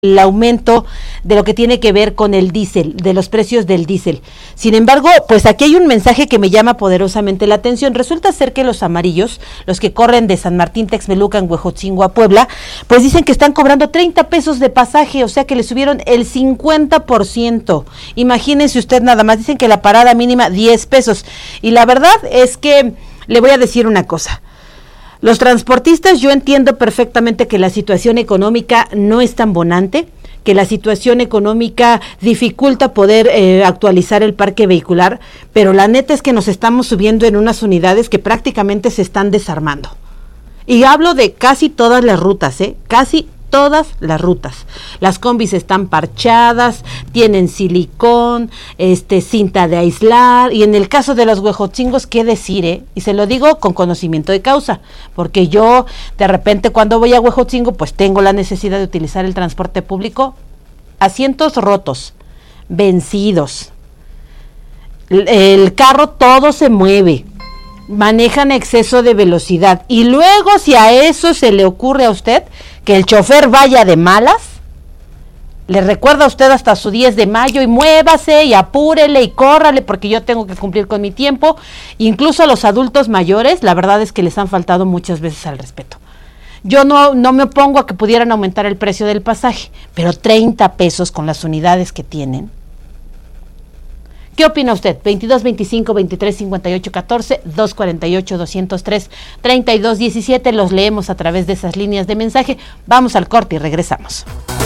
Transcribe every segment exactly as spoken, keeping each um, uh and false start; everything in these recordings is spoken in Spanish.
el aumento de lo que tiene que ver con el diésel, de los precios del diésel. Sin embargo, pues aquí hay un mensaje que me llama poderosamente la atención. Resulta ser que los amarillos, los que corren de San Martín Texmelucan, Huejotzingo a Puebla, pues dicen que están cobrando treinta pesos de pasaje, o sea que le subieron el cincuenta por ciento. Imagínense usted nada más, dicen que la parada mínima diez pesos. Y la verdad es que le voy a decir una cosa. Los transportistas, yo entiendo perfectamente que la situación económica no es tan bonante, que la situación económica dificulta poder eh, actualizar el parque vehicular, pero la neta es que nos estamos subiendo en unas unidades que prácticamente se están desarmando. Y hablo de casi todas las rutas, ¿eh? Casi todas las rutas. Las combis están parchadas, tienen silicón, este, cinta de aislar, y en el caso de los huejotzingos, ¿qué decir, eh? Y se lo digo con conocimiento de causa, porque yo, de repente, cuando voy a Huejotzingo, pues tengo la necesidad de utilizar el transporte público, asientos rotos, vencidos, el, el carro todo se mueve, manejan exceso de velocidad, y luego si a eso se le ocurre a usted que el chofer vaya de malas, le recuerda a usted hasta su diez de mayo y muévase y apúrele y córrale porque yo tengo que cumplir con mi tiempo. Incluso a los adultos mayores, la verdad es que les han faltado muchas veces al respeto. Yo no, no me opongo a que pudieran aumentar el precio del pasaje, pero treinta pesos con las unidades que tienen. ¿Qué opina usted? veintidós veinticinco veintitrés cincuenta y ocho catorce, doscientos cuarenta y ocho doscientos tres treinta y dos diecisiete, los leemos a través de esas líneas de mensaje. Vamos al corte y regresamos.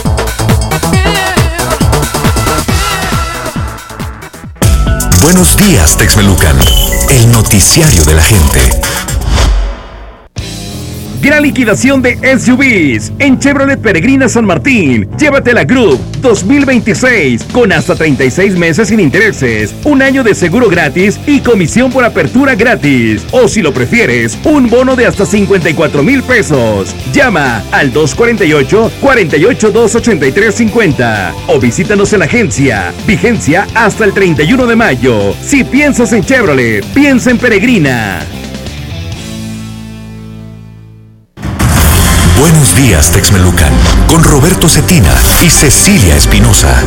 Buenos días, Texmelucan, el noticiario de la gente. Gran liquidación de S U Vs en Chevrolet Peregrina San Martín. Llévate la Group dos mil veintiséis con hasta treinta y seis meses sin intereses, un año de seguro gratis y comisión por apertura gratis. O si lo prefieres, un bono de hasta cincuenta y cuatro mil pesos. Llama al dos cuarenta y ocho, cuarenta y ocho, dos ochenta y tres cincuenta o visítanos en la agencia. Vigencia hasta el treinta y uno de mayo. Si piensas en Chevrolet, piensa en Peregrina. Buenos días, Texmelucan, con Roberto Cetina y Cecilia Espinosa.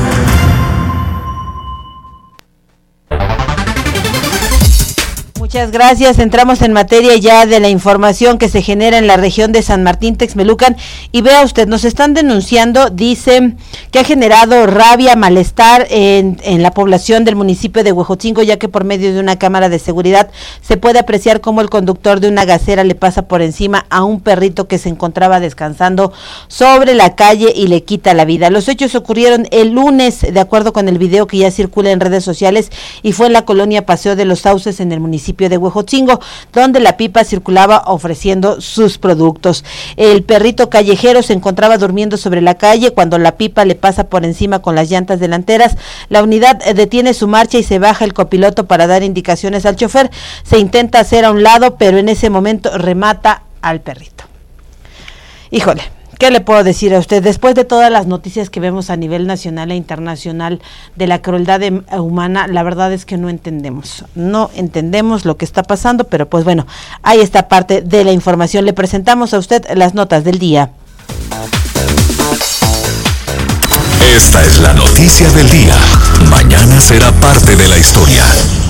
Muchas gracias. Entramos en materia ya de la información que se genera en la región de San Martín Texmelucan, y vea usted, nos están denunciando, dicen que ha generado rabia, malestar en, en la población del municipio de Huejotzingo, ya que por medio de una cámara de seguridad se puede apreciar cómo el conductor de una gasera le pasa por encima a un perrito que se encontraba descansando sobre la calle y le quita la vida. Los hechos ocurrieron el lunes, de acuerdo con el video que ya circula en redes sociales, y fue en la colonia Paseo de los Sauces, en el municipio de Huejotzingo, donde la pipa circulaba ofreciendo sus productos. El perrito callejero se encontraba durmiendo sobre la calle cuando la pipa le pasa por encima con las llantas delanteras. La unidad detiene su marcha y se baja el copiloto para dar indicaciones al chofer. Se intenta hacer a un lado, pero en ese momento remata al perrito. Híjole, ¿qué le puedo decir a usted? Después de todas las noticias que vemos a nivel nacional e internacional de la crueldad de, humana, la verdad es que no entendemos, no entendemos lo que está pasando, pero pues bueno, ahí está parte de la información. Le presentamos a usted las notas del día. Esta es la noticia del día. Mañana será parte de la historia.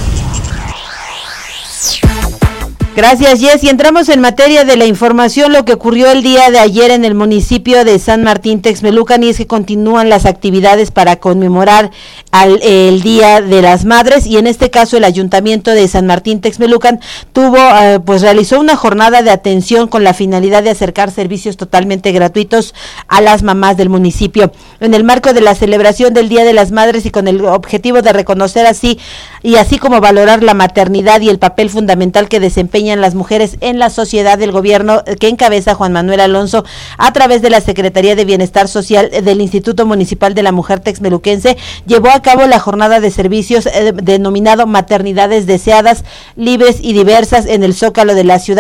Gracias, Jess. Y entramos en materia de la información, lo que ocurrió el día de ayer en el municipio de San Martín Texmelucan, y es que continúan las actividades para conmemorar al, el Día de las Madres, y en este caso el Ayuntamiento de San Martín Texmelucan tuvo, eh, pues realizó una jornada de atención con la finalidad de acercar servicios totalmente gratuitos a las mamás del municipio. En el marco de la celebración del Día de las Madres y con el objetivo de reconocer así y así como valorar la maternidad y el papel fundamental que desempeña las mujeres en la sociedad, del gobierno que encabeza Juan Manuel Alonso a través de la Secretaría de Bienestar Social del Instituto Municipal de la Mujer Texmeluquense, llevó a cabo la jornada de servicios eh, denominado Maternidades Deseadas, Libres y Diversas en el Zócalo de la ciudad.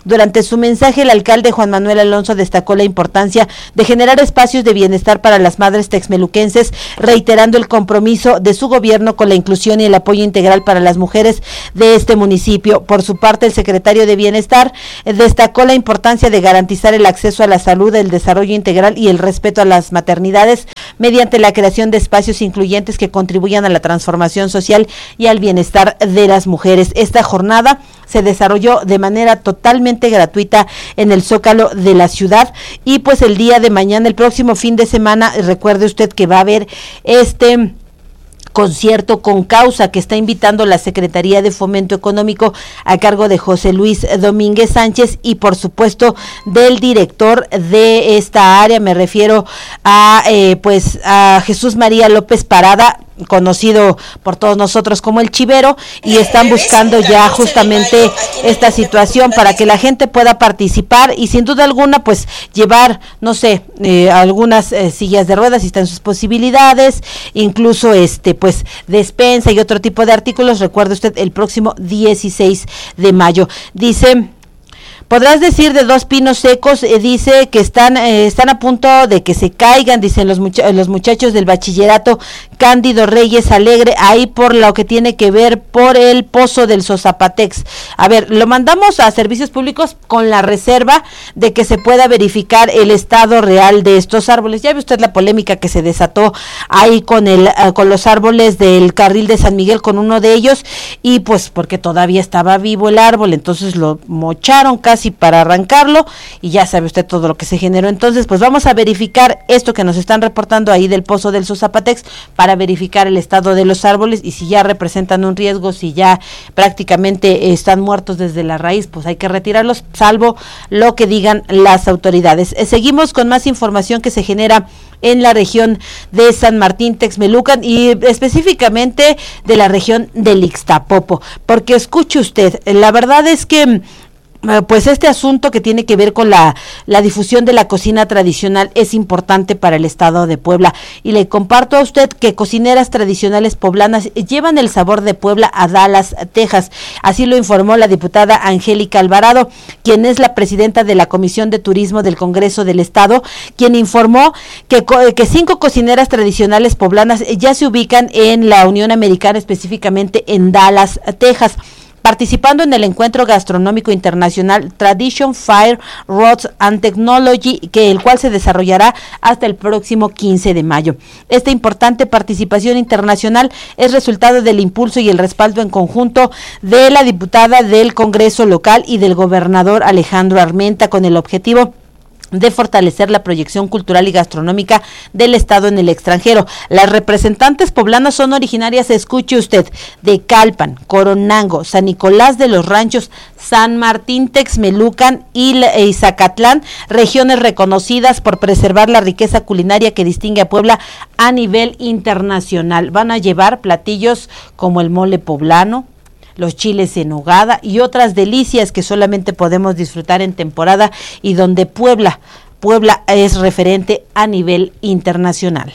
Durante su mensaje, el alcalde Juan Manuel Alonso destacó la importancia de generar espacios de bienestar para las madres texmeluquenses, reiterando el compromiso de su gobierno con la inclusión y el apoyo integral para las mujeres de este municipio. Por su parte, el secretario de Bienestar eh, destacó la importancia de garantizar el acceso a la salud, el desarrollo integral y el respeto a las maternidades mediante la creación de espacios incluyentes que contribuyan a la transformación social y al bienestar de las mujeres. Esta jornada se desarrolló de manera totalmente gratuita en el Zócalo de la ciudad y pues el día de mañana, el próximo fin de semana, recuerde usted que va a haber este concierto con causa que está invitando la Secretaría de Fomento Económico a cargo de José Luis Domínguez Sánchez y por supuesto del director de esta área, me refiero a eh, pues a Jesús María López Parada, conocido por todos nosotros como el Chivero, y están buscando ya justamente esta situación para que la gente pueda participar y sin duda alguna pues llevar, no sé, eh, algunas eh, sillas de ruedas si están sus posibilidades, incluso este pues despensa y otro tipo de artículos. Recuerde usted, el próximo dieciséis de mayo. Dice: podrás decir de dos pinos secos, eh, dice que están eh, están a punto de que se caigan, dicen los, mucha- los muchachos del bachillerato Cándido Reyes Alegre, ahí por lo que tiene que ver por el pozo del Sosapatex. A ver, lo mandamos a servicios públicos con la reserva de que se pueda verificar el estado real de estos árboles. Ya ve usted la polémica que se desató ahí con el uh, con los árboles del carril de San Miguel, con uno de ellos, y pues porque todavía estaba vivo el árbol, entonces lo mocharon casi para arrancarlo y ya sabe usted todo lo que se generó. Entonces pues vamos a verificar esto que nos están reportando ahí del pozo del Sosapatex para verificar el estado de los árboles y si ya representan un riesgo, si ya prácticamente están muertos desde la raíz, pues hay que retirarlos, salvo lo que digan las autoridades. Eh, seguimos con más información que se genera en la región de San Martín Texmelucan y específicamente de la región del Ixtapopo, porque escuche usted, la verdad es que pues este asunto que tiene que ver con la, la difusión de la cocina tradicional es importante para el estado de Puebla, y le comparto a usted que cocineras tradicionales poblanas llevan el sabor de Puebla a Dallas, Texas. Así lo informó la diputada Angélica Alvarado, quien es la presidenta de la Comisión de Turismo del Congreso del Estado, quien informó que, que cinco cocineras tradicionales poblanas ya se ubican en la Unión Americana, específicamente en Dallas, Texas, participando en el encuentro gastronómico internacional Tradition Fire Roads and Technology, que el cual se desarrollará hasta el próximo quince de mayo. Esta importante participación internacional es resultado del impulso y el respaldo en conjunto de la diputada del Congreso local y del gobernador Alejandro Armenta, con el objetivo de fortalecer la proyección cultural y gastronómica del estado en el extranjero. Las representantes poblanas son originarias, escuche usted, de Calpan, Coronango, San Nicolás de los Ranchos, San Martín Texmelucan y Zacatlán, regiones reconocidas por preservar la riqueza culinaria que distingue a Puebla a nivel internacional. Van a llevar platillos como el mole poblano, los chiles en nogada y otras delicias que solamente podemos disfrutar en temporada y donde Puebla, Puebla es referente a nivel internacional.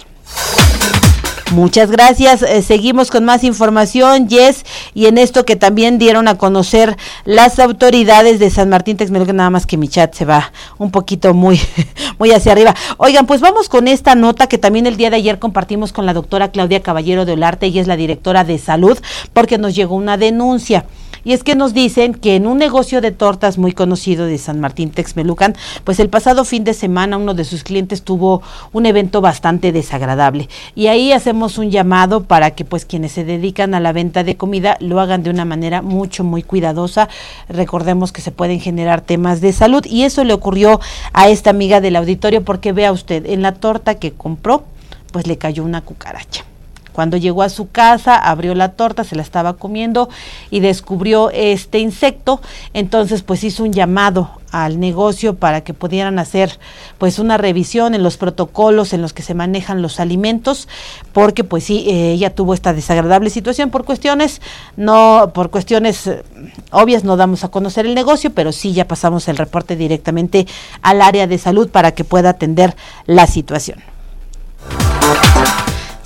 Muchas gracias. Eh, seguimos con más información, Yes, y en esto que también dieron a conocer las autoridades de San Martín Texmelucan, nada más que mi chat se va un poquito muy, muy hacia arriba. Oigan, pues vamos con esta nota que también el día de ayer compartimos con la doctora Claudia Caballero de Olarte, ella es la directora de salud, porque nos llegó una denuncia. Y es que nos dicen que en un negocio de tortas muy conocido de San Martín Texmelucan, pues el pasado fin de semana uno de sus clientes tuvo un evento bastante desagradable. Y ahí hacemos un llamado para que pues quienes se dedican a la venta de comida lo hagan de una manera mucho, muy cuidadosa. Recordemos que se pueden generar temas de salud y eso le ocurrió a esta amiga del auditorio, porque vea usted, en la torta que compró, pues le cayó una cucaracha. Cuando llegó a su casa, abrió la torta, se la estaba comiendo y descubrió este insecto. Entonces, pues hizo un llamado al negocio para que pudieran hacer pues una revisión en los protocolos en los que se manejan los alimentos, porque pues sí, eh, ella tuvo esta desagradable situación por cuestiones, no, por cuestiones eh, obvias no damos a conocer el negocio, pero sí ya pasamos el reporte directamente al área de salud para que pueda atender la situación.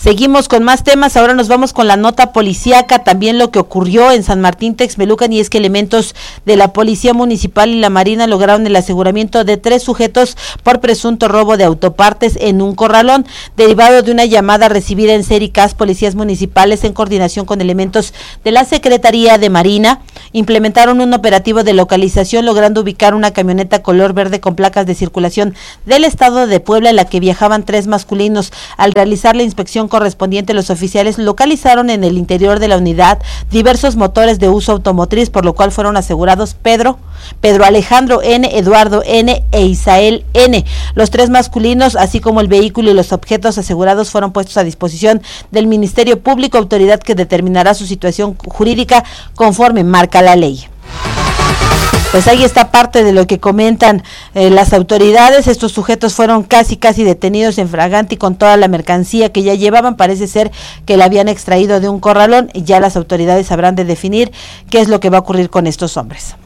Seguimos con más temas, ahora nos vamos con la nota policíaca, también lo que ocurrió en San Martín Texmelucan, y es que elementos de la Policía Municipal y la Marina lograron el aseguramiento de tres sujetos por presunto robo de autopartes en un corralón, derivado de una llamada recibida en Sericas. Policías municipales, en coordinación con elementos de la Secretaría de Marina, implementaron un operativo de localización, logrando ubicar una camioneta color verde con placas de circulación del estado de Puebla, en la que viajaban tres masculinos. Al realizar la inspección correspondiente, los oficiales localizaron en el interior de la unidad diversos motores de uso automotriz, por lo cual fueron asegurados Pedro, Pedro Alejandro N, Eduardo N e Isael N. Los tres masculinos, así como el vehículo y los objetos asegurados, fueron puestos a disposición del Ministerio Público, autoridad que determinará su situación jurídica conforme marca la ley. Pues ahí está parte de lo que comentan eh, las autoridades. Estos sujetos fueron casi casi detenidos en flagrante con toda la mercancía que ya llevaban. Parece ser que la habían extraído de un corralón, y ya las autoridades habrán de definir qué es lo que va a ocurrir con estos hombres.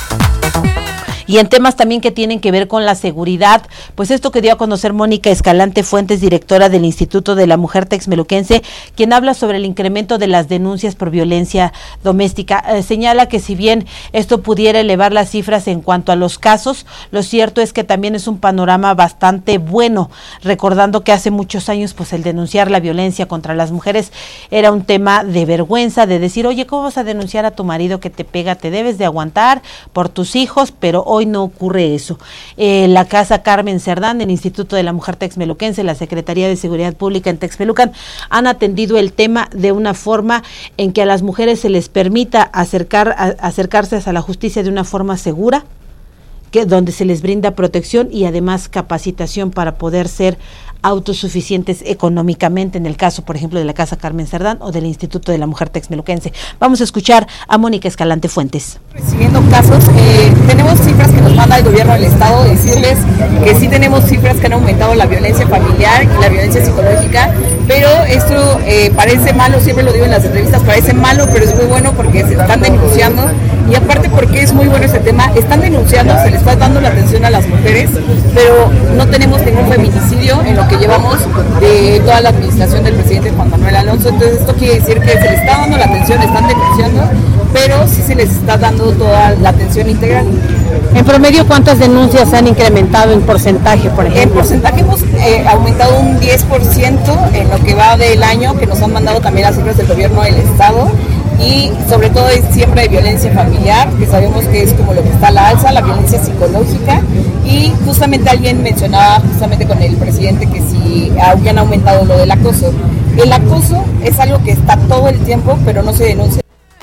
Y en temas también que tienen que ver con la seguridad, pues esto que dio a conocer Mónica Escalante Fuentes, directora del Instituto de la Mujer Texmeluquense, quien habla sobre el incremento de las denuncias por violencia doméstica. Eh, señala que si bien esto pudiera elevar las cifras en cuanto a los casos, lo cierto es que también es un panorama bastante bueno, recordando que hace muchos años pues el denunciar la violencia contra las mujeres era un tema de vergüenza, de decir, oye, ¿cómo vas a denunciar a tu marido que te pega? Te debes de aguantar por tus hijos, pero hoy no ocurre eso. Eh, la Casa Carmen Cerdán, del Instituto de la Mujer Texmeluquense, la Secretaría de Seguridad Pública en Texmelucan, han atendido el tema de una forma en que a las mujeres se les permita acercar, a, acercarse a la justicia de una forma segura, que donde se les brinda protección y además capacitación para poder ser autosuficientes económicamente, en el caso, por ejemplo, de la Casa Carmen Cerdán o del Instituto de la Mujer Texmeluquense. Vamos a escuchar a Mónica Escalante Fuentes. Recibiendo casos, eh, tenemos cifras que nos manda el gobierno del estado, decirles que sí tenemos cifras que han aumentado la violencia familiar y la violencia psicológica, pero esto eh, parece malo, siempre lo digo en las entrevistas, parece malo, pero es muy bueno porque se están denunciando, y aparte porque es muy bueno ese tema, están denunciando, se les está dando la atención a las mujeres, pero no tenemos ningún feminicidio en lo que llevamos de toda la administración del presidente Juan Manuel Alonso. Entonces esto quiere decir que se les está dando la atención, están denunciando, pero sí se les está dando toda la atención integral. En promedio, ¿cuántas denuncias se han incrementado en porcentaje, por ejemplo? En porcentaje hemos eh, aumentado un diez por ciento en lo que va del año, que nos han mandado también las cifras del gobierno del estado, y sobre todo es siempre de violencia familiar, que sabemos que es como lo que está a la alza, la violencia psicológica, y justamente alguien mencionaba justamente con el presidente que si habían aumentado lo del acoso. El acoso es algo que está todo el tiempo, pero no se denuncia.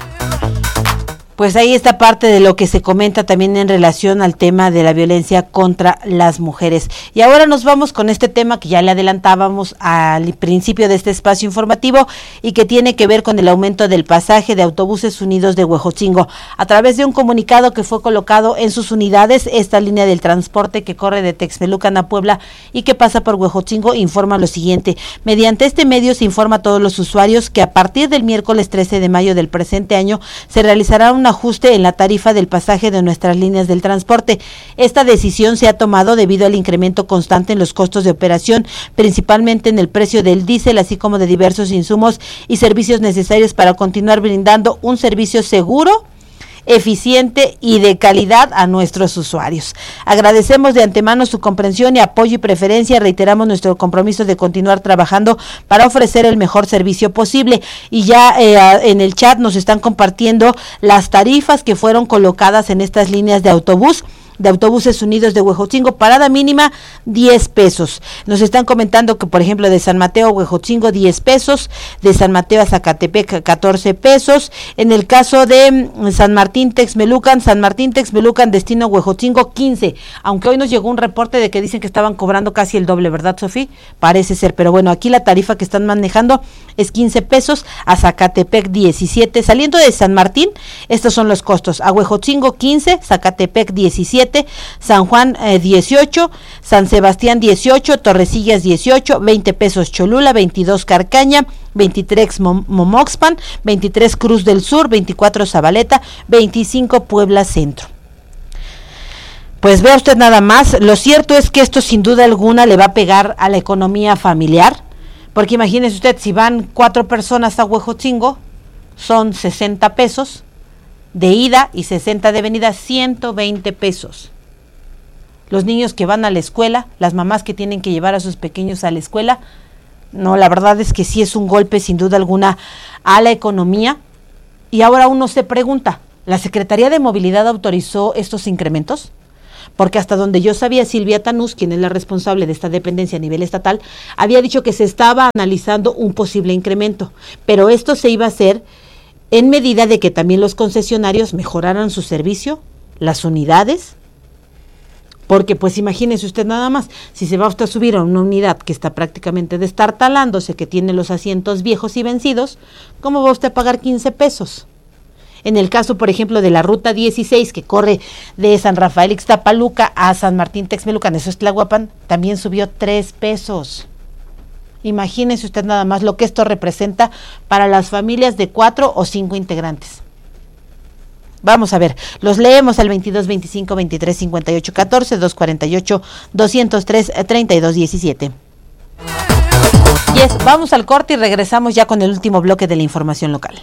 Pues ahí está parte de lo que se comenta también en relación al tema de la violencia contra las mujeres. Y ahora nos vamos con este tema que ya le adelantábamos al principio de este espacio informativo y que tiene que ver con el aumento del pasaje de Autobuses Unidos de Huejotzingo. A través de un comunicado que fue colocado en sus unidades, esta línea del transporte que corre de Texmelucan a Puebla y que pasa por Huejotzingo informa lo siguiente. Mediante este medio se informa a todos los usuarios que a partir del miércoles trece de mayo del presente año se realizará una ajuste en la tarifa del pasaje de nuestras líneas del transporte. Esta decisión se ha tomado debido al incremento constante en los costos de operación, principalmente en el precio del diésel, así como de diversos insumos y servicios necesarios para continuar brindando un servicio seguro, eficiente y de calidad a nuestros usuarios. Agradecemos de antemano su comprensión y apoyo y preferencia. Reiteramos nuestro compromiso de continuar trabajando para ofrecer el mejor servicio posible. Y ya eh, en el chat nos están compartiendo las tarifas que fueron colocadas en estas líneas de autobús. de Autobuses Unidos de Huejotzingo, parada mínima diez pesos. Nos están comentando que, por ejemplo, de San Mateo a Huejotzingo diez pesos, de San Mateo a Zacatepec catorce pesos. En el caso de San Martín Texmelucan, San Martín Texmelucan destino Huejotzingo quince, aunque hoy nos llegó un reporte de que dicen que estaban cobrando casi el doble, ¿verdad, Sofía? Parece ser, pero bueno, aquí la tarifa que están manejando es quince pesos, a Zacatepec diecisiete. Saliendo de San Martín, estos son los costos: a Huejotzingo quince, Zacatepec diecisiete, San Juan eh, dieciocho, San Sebastián dieciocho, Torrecillas dieciocho, veinte pesos Cholula, veintidós Carcaña, veintitrés Mom- Momoxpan, veintitrés Cruz del Sur, veinticuatro Zabaleta, veinticinco Puebla Centro. Pues vea usted nada más, lo cierto es que esto sin duda alguna le va a pegar a la economía familiar, Porque imagínese usted, si van cuatro personas a Huejotzingo, son sesenta pesos de ida y sesenta de venida, ciento veinte pesos. Los niños que van a la escuela, las mamás que tienen que llevar a sus pequeños a la escuela, no, la verdad es que sí es un golpe sin duda alguna a la economía. Y ahora uno se pregunta, ¿la Secretaría de Movilidad autorizó estos incrementos? Porque hasta donde yo sabía, Silvia Tanús, quien es la responsable de esta dependencia a nivel estatal, había dicho que se estaba analizando un posible incremento, pero esto se iba a hacer en medida de que también los concesionarios mejoraran su servicio, las unidades, porque pues imagínese usted nada más, si se va usted a subir a una unidad que está prácticamente destartalándose, que tiene los asientos viejos y vencidos, ¿cómo va usted a pagar quince pesos? En el caso, por ejemplo, de la ruta dieciséis, que corre de San Rafael Ixtapaluca a San Martín Texmelucan, eso es Tlahuapan, también subió tres pesos. Imagínese usted nada más lo que esto representa para las familias de cuatro o cinco integrantes. Vamos a ver, los leemos al veintidós veinticinco veintitrés cincuenta y ocho catorce, doscientos cuarenta y ocho doscientos tres treinta y dos diecisiete. Yes, vamos al corte y regresamos ya con el último bloque de la información local.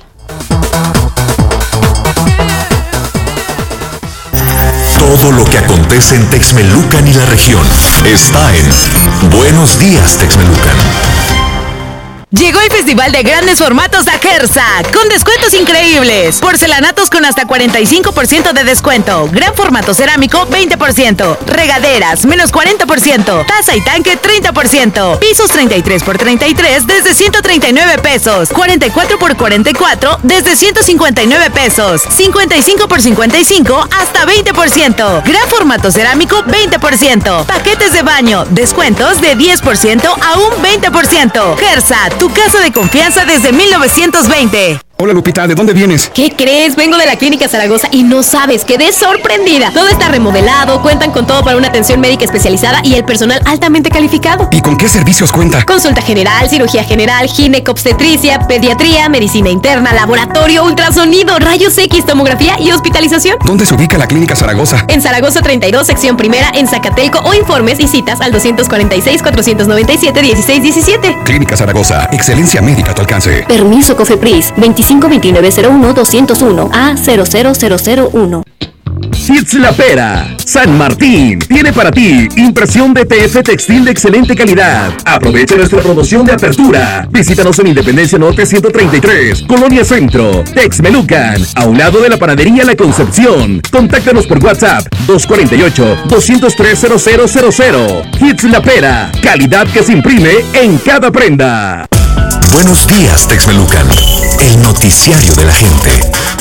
Todo lo que acontece en Texmelucan y la región está en Buenos Días, Texmelucan. Llegó el Festival de Grandes Formatos a Gersa, con descuentos increíbles. Porcelanatos con hasta cuarenta y cinco por ciento de descuento. Gran formato cerámico, veinte por ciento. Regaderas, menos cuarenta por ciento. Taza y tanque, treinta por ciento. Pisos treinta y tres por treinta y tres, desde ciento treinta y nueve pesos. cuarenta y cuatro por cuarenta y cuatro, desde ciento cincuenta y nueve pesos. cincuenta y cinco por cincuenta y cinco, hasta veinte por ciento. Gran formato cerámico, veinte por ciento. Paquetes de baño, descuentos de diez por ciento a un veinte por ciento. Gersa, tu casa de confianza desde mil novecientos veinte. Hola Lupita, ¿de dónde vienes? ¿Qué crees? Vengo de la Clínica Zaragoza y no sabes, quedé sorprendida. Todo está remodelado, cuentan con todo para una atención médica especializada y el personal altamente calificado. ¿Y con qué servicios cuenta? Consulta general, cirugía general, ginecobstetricia, pediatría, medicina interna, laboratorio, ultrasonido, rayos X, tomografía y hospitalización. ¿Dónde se ubica la Clínica Zaragoza? En Zaragoza treinta y dos, sección primera, en Zacatelco, o informes y citas al doscientos cuarenta y seis, cuatrocientos noventa y siete, dieciséis diecisiete. Clínica Zaragoza, excelencia médica a tu alcance. Permiso COFEPRIS, veinticinco veintinueve cero uno doscientos uno A cero cero cero cero uno. Hits La Pera, San Martín, tiene para ti impresión de T F textil de excelente calidad. Aprovecha nuestra promoción de apertura. Visítanos en Independencia Norte ciento treinta y tres, Colonia Centro, Texmelucan, a un lado de la panadería La Concepción. Contáctanos por WhatsApp dos cuarenta y ocho, doscientos tres, cero cero cero cero. Hits La Pera, calidad que se imprime en cada prenda. Buenos días, Texmelucan, el noticiario de la gente.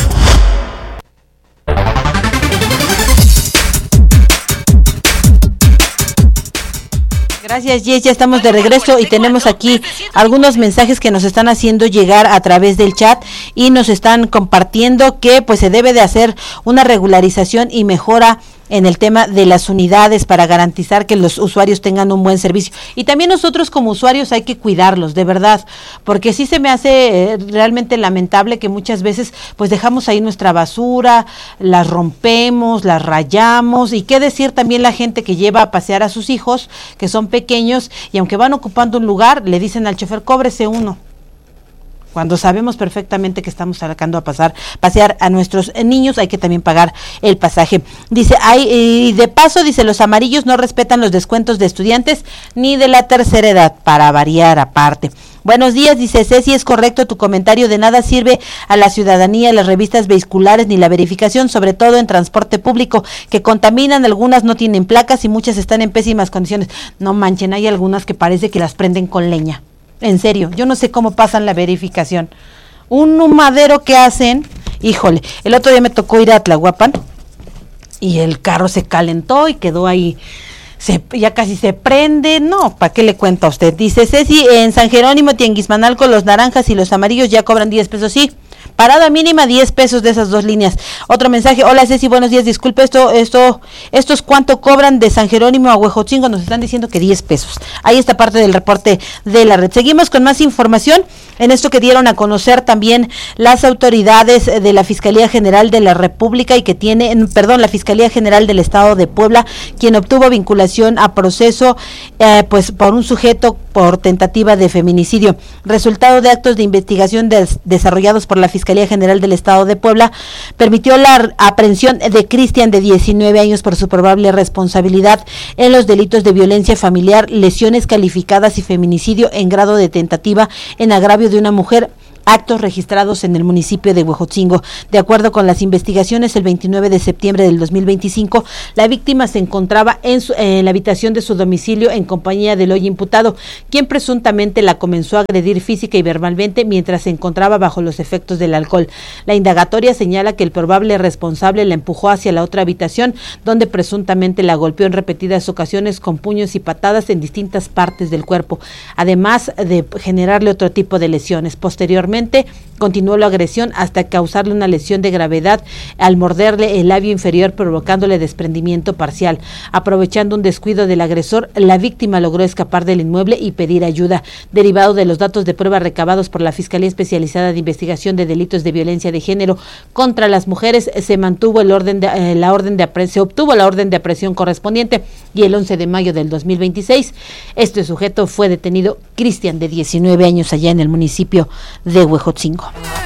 Gracias, Jess, ya estamos de regreso y tenemos aquí algunos mensajes que nos están haciendo llegar a través del chat y nos están compartiendo que pues se debe de hacer una regularización y mejora en el tema de las unidades para garantizar que los usuarios tengan un buen servicio. Y también nosotros como usuarios hay que cuidarlos, de verdad, porque sí se me hace eh, realmente lamentable que muchas veces pues dejamos ahí nuestra basura, las rompemos, las rayamos, y qué decir también la gente que lleva a pasear a sus hijos, que son pequeños, y aunque van ocupando un lugar, le dicen al chofer, cóbrese uno, cuando sabemos perfectamente que estamos sacando a pasar, pasear a nuestros niños, hay que también pagar el pasaje. Dice, hay, y de paso, dice, los amarillos no respetan los descuentos de estudiantes ni de la tercera edad, para variar aparte. Buenos días, dice Ceci, es correcto tu comentario, de nada sirve a la ciudadanía las revistas vehiculares ni la verificación, sobre todo en transporte público, que contaminan, algunas no tienen placas y muchas están en pésimas condiciones. No manchen, hay algunas que parece que las prenden con leña. En serio, yo no sé cómo pasan la verificación. Un humadero que hacen, híjole, el otro día me tocó ir a Tlahuapan y el carro se calentó y quedó ahí, se, ya casi se prende. No, ¿para qué le cuento a usted? Dice Ceci, en San Jerónimo, Tianguismanalco, los naranjas y los amarillos ya cobran diez pesos, sí, Parada mínima diez pesos de esas dos líneas. Otro mensaje, hola Ceci, buenos días, disculpe, esto, esto, esto es cuánto cobran de San Jerónimo a Huejotzingo, nos están diciendo que diez pesos. Ahí está parte del reporte de la red. Seguimos con más información en esto que dieron a conocer también las autoridades de la Fiscalía General de la República y que tiene, perdón, la Fiscalía General del Estado de Puebla, quien obtuvo vinculación a proceso eh, pues por un sujeto por tentativa de feminicidio. Resultado de actos de investigación des, desarrollados por la Fiscalía General del Estado de Puebla permitió la aprehensión de Cristian, de diecinueve años, por su probable responsabilidad en los delitos de violencia familiar, lesiones calificadas y feminicidio en grado de tentativa en agravio de una mujer, actos registrados en el municipio de Huejotzingo. De acuerdo con las investigaciones, el veintinueve de septiembre del dos mil veinticinco, la víctima se encontraba en, su, en la habitación de su domicilio en compañía del hoy imputado, quien presuntamente la comenzó a agredir física y verbalmente mientras se encontraba bajo los efectos del alcohol. La indagatoria señala que el probable responsable la empujó hacia la otra habitación, donde presuntamente la golpeó en repetidas ocasiones con puños y patadas en distintas partes del cuerpo, además de generarle otro tipo de lesiones. Posteriormente, continuó la agresión hasta causarle una lesión de gravedad al morderle el labio inferior, provocándole desprendimiento parcial. Aprovechando un descuido del agresor, la víctima logró escapar del inmueble y pedir ayuda. Derivado de los datos de prueba recabados por la Fiscalía Especializada de Investigación de Delitos de Violencia de Género contra las Mujeres, se mantuvo el orden de, eh, la orden de aprehensión, se obtuvo la orden de aprehensión correspondiente, y el once de mayo del dos mil veintiséis, este sujeto fue detenido, Cristian, de diecinueve años, allá en el municipio de Huejotzingo.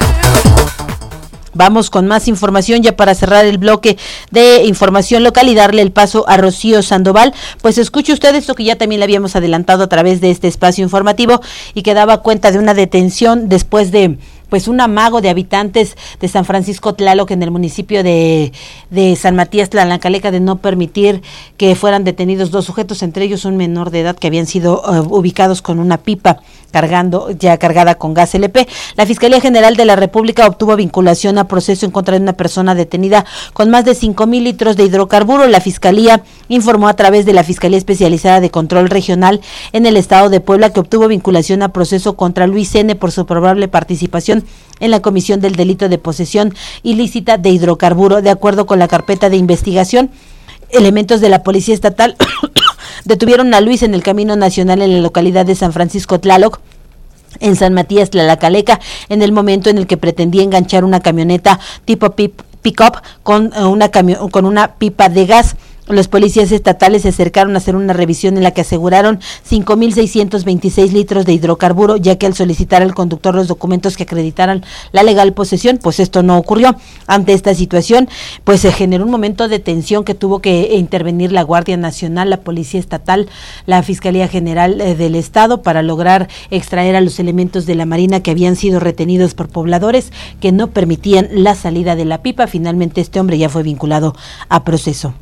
Vamos con más información ya para cerrar el bloque de información local y darle el paso a Rocío Sandoval. Pues escuche usted esto que ya también le habíamos adelantado a través de este espacio informativo y que daba cuenta de una detención después de pues un amago de habitantes de San Francisco Tlaloc, en el municipio de, de San Matías Tlalacaleca, de no permitir que fueran detenidos dos sujetos, entre ellos un menor de edad, que habían sido uh, ubicados con una pipa cargando, ya cargada con gas L P. La Fiscalía General de la República obtuvo vinculación a proceso en contra de una persona detenida con más de cinco mil litros de hidrocarburo. La Fiscalía informó a través de la Fiscalía Especializada de Control Regional en el Estado de Puebla que obtuvo vinculación a proceso contra Luis N. por su probable participación en la comisión del delito de posesión ilícita de hidrocarburo. De acuerdo con la carpeta de investigación, elementos de la Policía Estatal detuvieron a Luis en el Camino Nacional en la localidad de San Francisco Tlaloc, en San Matías Tlalacaleca, en el momento en el que pretendía enganchar una camioneta tipo pick-up con una cami- con una pipa de gas. Los policías estatales se acercaron a hacer una revisión en la que aseguraron cinco mil seiscientos veintiséis litros de hidrocarburo, ya que al solicitar al conductor los documentos que acreditaran la legal posesión, pues esto no ocurrió. Ante esta situación, pues se generó un momento de tensión que tuvo que intervenir la Guardia Nacional, la Policía Estatal, la Fiscalía General eh, del Estado, para lograr extraer a los elementos de la Marina que habían sido retenidos por pobladores que no permitían la salida de la pipa. Finalmente este hombre ya fue vinculado a proceso.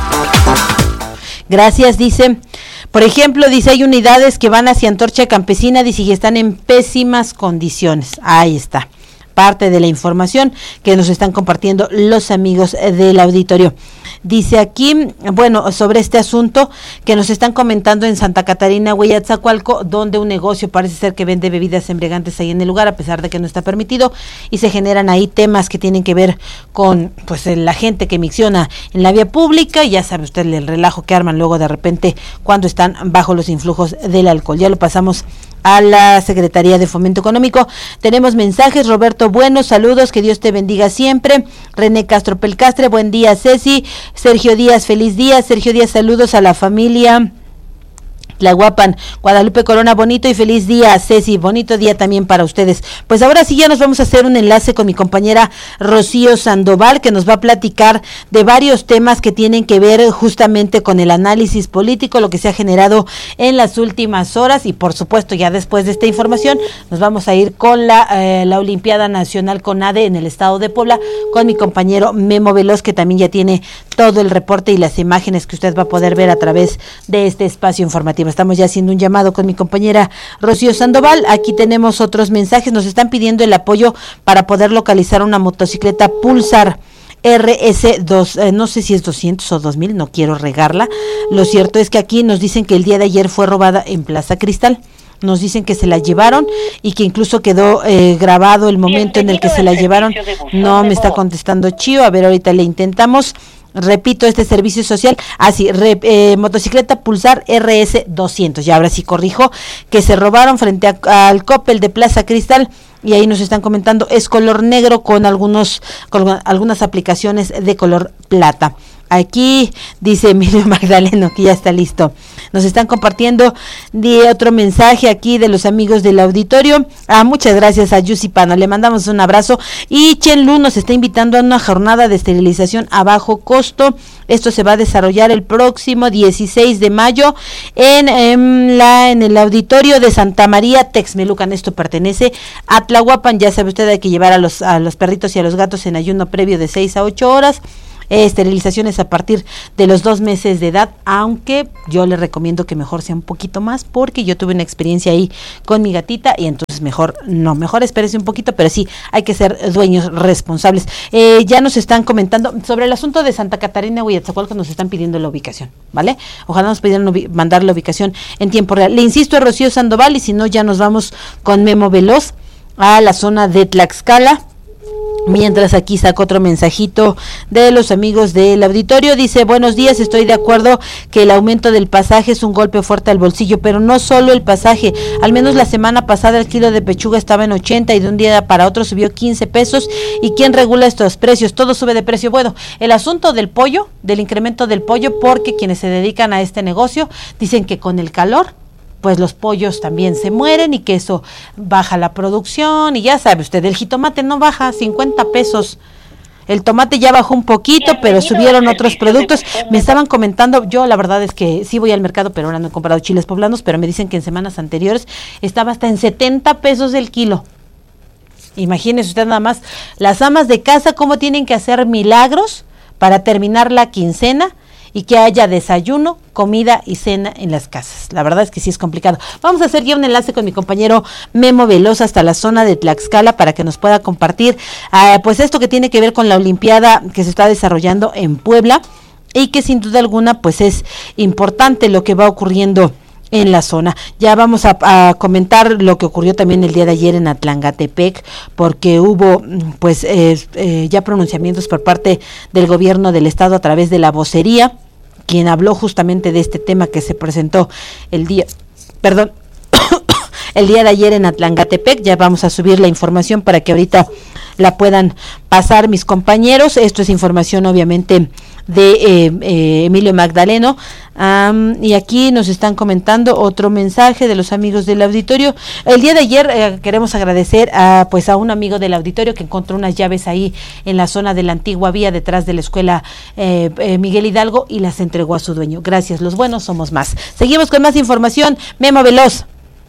Gracias, dice. Por ejemplo, dice, hay unidades que van hacia Antorcha Campesina, dice, y están en pésimas condiciones. Ahí está, parte de la información que nos están compartiendo los amigos del auditorio. Dice aquí, bueno, sobre este asunto que nos están comentando en Santa Catarina, Hueyatzacualco, donde un negocio parece ser que vende bebidas embriagantes ahí en el lugar, a pesar de que no está permitido, y se generan ahí temas que tienen que ver con pues la gente que micciona en la vía pública, y ya sabe usted el relajo que arman luego de repente cuando están bajo los influjos del alcohol. Ya lo pasamos a la Secretaría de Fomento Económico. Tenemos mensajes. Roberto Bueno, saludos, que Dios te bendiga siempre. René Castro Pelcastre, buen día, Ceci. Sergio Díaz, feliz día. Sergio Díaz, saludos a la familia Tlahuapan. Guadalupe Corona, bonito y feliz día, Ceci, bonito día también para ustedes. Pues ahora sí ya nos vamos a hacer un enlace con mi compañera Rocío Sandoval, que nos va a platicar de varios temas que tienen que ver justamente con el análisis político, lo que se ha generado en las últimas horas, y por supuesto ya después de esta información nos vamos a ir con la, eh, la Olimpiada Nacional CONADE en el estado de Puebla, con mi compañero Memo Veloz, que también ya tiene todo el reporte y las imágenes que usted va a poder ver a través de este espacio informativo. Estamos ya haciendo un llamado con mi compañera Rocío Sandoval. Aquí tenemos otros mensajes. Nos están pidiendo el apoyo para poder localizar una motocicleta Pulsar R S dos, eh, no sé si es doscientos o dos mil, no quiero regarla. Lo cierto es que aquí nos dicen que el día de ayer fue robada en Plaza Cristal. nos dicen que se la llevaron y que incluso quedó eh, grabado el momento en el que se la llevaron. No me está contestando Chío, a ver, ahorita le intentamos. Repito, este servicio social, así, ah, eh, motocicleta Pulsar R S doscientos, ya ahora sí corrijo, que se robaron frente a, al Coppel de Plaza Cristal, y ahí nos están comentando, es color negro con algunos con algunas aplicaciones de color plata. Aquí dice Emilio Magdaleno que ya está listo. Nos están compartiendo de otro mensaje aquí de los amigos del auditorio. Ah, muchas gracias a Yusipana, le mandamos un abrazo. Y Chen Lu nos está invitando a una jornada de esterilización a bajo costo. Esto se va a desarrollar el próximo dieciséis de mayo en, en, la, en el auditorio de Santa María Texmelucan. Esto pertenece a Tlahuapan. Ya sabe usted, hay que llevar a los, a los perritos y a los gatos en ayuno previo de seis a ocho horas. Esterilizaciones a partir de los dos meses de edad, aunque yo le recomiendo que mejor sea un poquito más, porque yo tuve una experiencia ahí con mi gatita y entonces mejor no, mejor espérese un poquito, pero sí hay que ser dueños responsables. Eh, ya nos están comentando sobre el asunto de Santa Catarina Huiatzacoalcos, nos están pidiendo la ubicación, ¿vale? Ojalá nos pudieran ubi- mandar la ubicación en tiempo real. Le insisto a Rocío Sandoval, y si no ya nos vamos con Memo Veloz a la zona de Tlaxcala. Mientras aquí saco otro mensajito de los amigos del auditorio, dice: buenos días, estoy de acuerdo que el aumento del pasaje es un golpe fuerte al bolsillo, pero no solo el pasaje, al menos la semana pasada el kilo de pechuga estaba en ochenta y de un día para otro subió quince pesos, ¿y quién regula estos precios? Todo sube de precio. Bueno, el asunto del pollo, del incremento del pollo, porque quienes se dedican a este negocio dicen que con el calor pues los pollos también se mueren y que eso baja la producción, y ya sabe usted, el jitomate no baja, cincuenta pesos, el tomate ya bajó un poquito, pero subieron otros productos. Me estaban comentando, yo la verdad es que sí voy al mercado, pero ahora no he comprado chiles poblanos, pero me dicen que en semanas anteriores estaba hasta en setenta pesos el kilo. Imagínese usted nada más, las amas de casa cómo tienen que hacer milagros para terminar la quincena y que haya desayuno, comida y cena en las casas. La verdad es que sí es complicado. Vamos a hacer ya un enlace con mi compañero Memo Veloz hasta la zona de Tlaxcala para que nos pueda compartir uh, pues esto que tiene que ver con la Olimpiada que se está desarrollando en Puebla, y que sin duda alguna pues es importante lo que va ocurriendo en la zona. Ya vamos a, a comentar lo que ocurrió también el día de ayer en Atlangatepec, porque hubo pues eh, eh, ya pronunciamientos por parte del gobierno del estado a través de la vocería, quien habló justamente de este tema que se presentó el día, perdón, el día de ayer en Atlangatepec. Ya vamos a subir la información para que ahorita la puedan pasar mis compañeros. Esto es información obviamente de eh, eh, Emilio Magdaleno. Um, y aquí nos están comentando otro mensaje de los amigos del auditorio. El día de ayer eh, queremos agradecer a pues a un amigo del auditorio que encontró unas llaves ahí en la zona de la antigua vía detrás de la escuela eh, eh, Miguel Hidalgo, y las entregó a su dueño. Gracias, los buenos somos más. Seguimos con más información. Memo Veloz.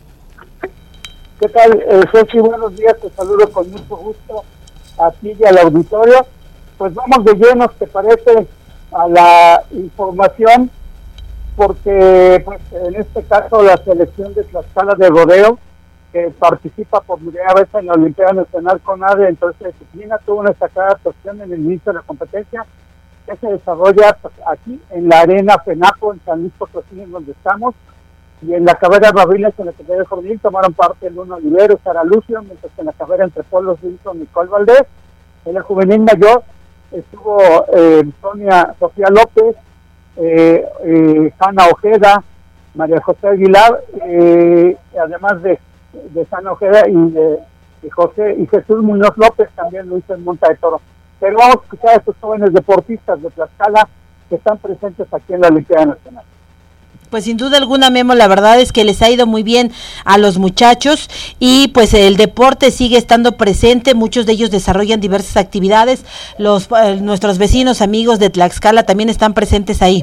¿Qué tal, eh, Sochi? Buenos días, te saludo con mucho gusto a ti y al auditorio. Pues vamos de llenos, ¿te parece?, a la información, porque pues en este caso la selección de Tlaxcala de rodeo, que participa por primera vez en la Olimpiada Nacional CONADE, entonces disciplina, tuvo una destacada actuación en el inicio de la competencia, que se desarrolla pues, aquí en la arena Penaco, en San Luis Potosí, en donde estamos, y en la carrera Babilas en la categoría juvenil tomaron parte Luna Olivero, Sara Lucio, mientras que en la carrera entre polos Wilson Nicole Valdés. En la juvenil mayor estuvo eh, Sonia Sofía López, eh, eh, Hanna Ojeda, María José Aguilar, eh, además de, de Hanna Ojeda y de, de José y Jesús Muñoz López, también lo hizo en Monta de Toro. Pero vamos a escuchar a estos jóvenes deportistas de Tlaxcala que están presentes aquí en la Olimpiada Nacional. Pues sin duda alguna, Memo, la verdad es que les ha ido muy bien a los muchachos, y pues el deporte sigue estando presente, muchos de ellos desarrollan diversas actividades, los eh, nuestros vecinos amigos de Tlaxcala también están presentes ahí.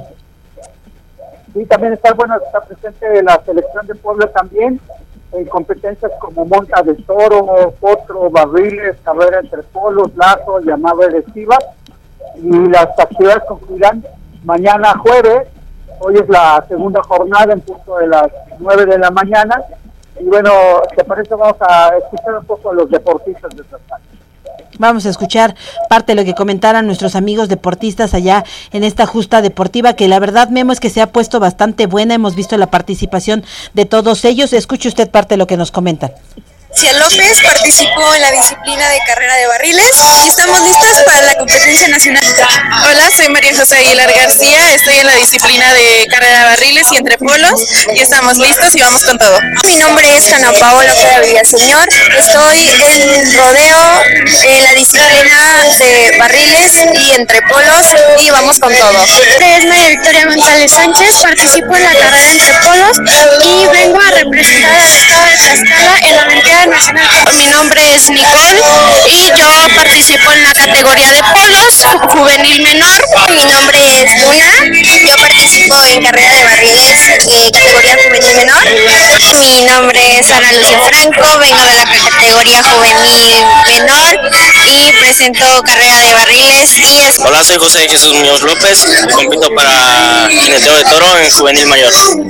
Sí, también está, bueno, está presente la selección de Puebla también, en competencias como monta de toro, potro, barriles, carrera entre polos, lazo, llamada electiva, y las actividades concluirán mañana jueves. Hoy es la segunda jornada en punto de las nueve de la mañana. Y bueno, ¿te parece? Vamos a escuchar un poco a los deportistas de Tlaxcala. Vamos a escuchar parte de lo que comentaran nuestros amigos deportistas allá en esta justa deportiva, que la verdad, Memo, es que se ha puesto bastante buena. Hemos visto la participación de todos ellos. Escuche usted parte de lo que nos comentan. Cia López participó en la disciplina de carrera de barriles y estamos listas para la competencia nacional. Hola, soy María José Aguilar García, estoy en la disciplina de carrera de barriles y entre polos y estamos listos y vamos con todo. Mi nombre es Ana Paola Ojeda Villaseñor, estoy en rodeo en la disciplina de barriles y entre polos y vamos con todo. Es María Victoria González Sánchez, participo en la carrera entre polos y vengo a representar al estado de Tlaxcala en la Olimpiada Nacional. Mi nombre es Nicole y yo participo en la categoría de polos juvenil menor. Mi nombre es Luna, yo participo en carrera de barriles eh, categoría juvenil menor. Mi nombre es Ana Lucía Franco, vengo de la categoría juvenil menor y presento carrera de barriles y es... Hola, soy José Jesús Muñoz López, compito para jineteo de toro en juvenil mayor.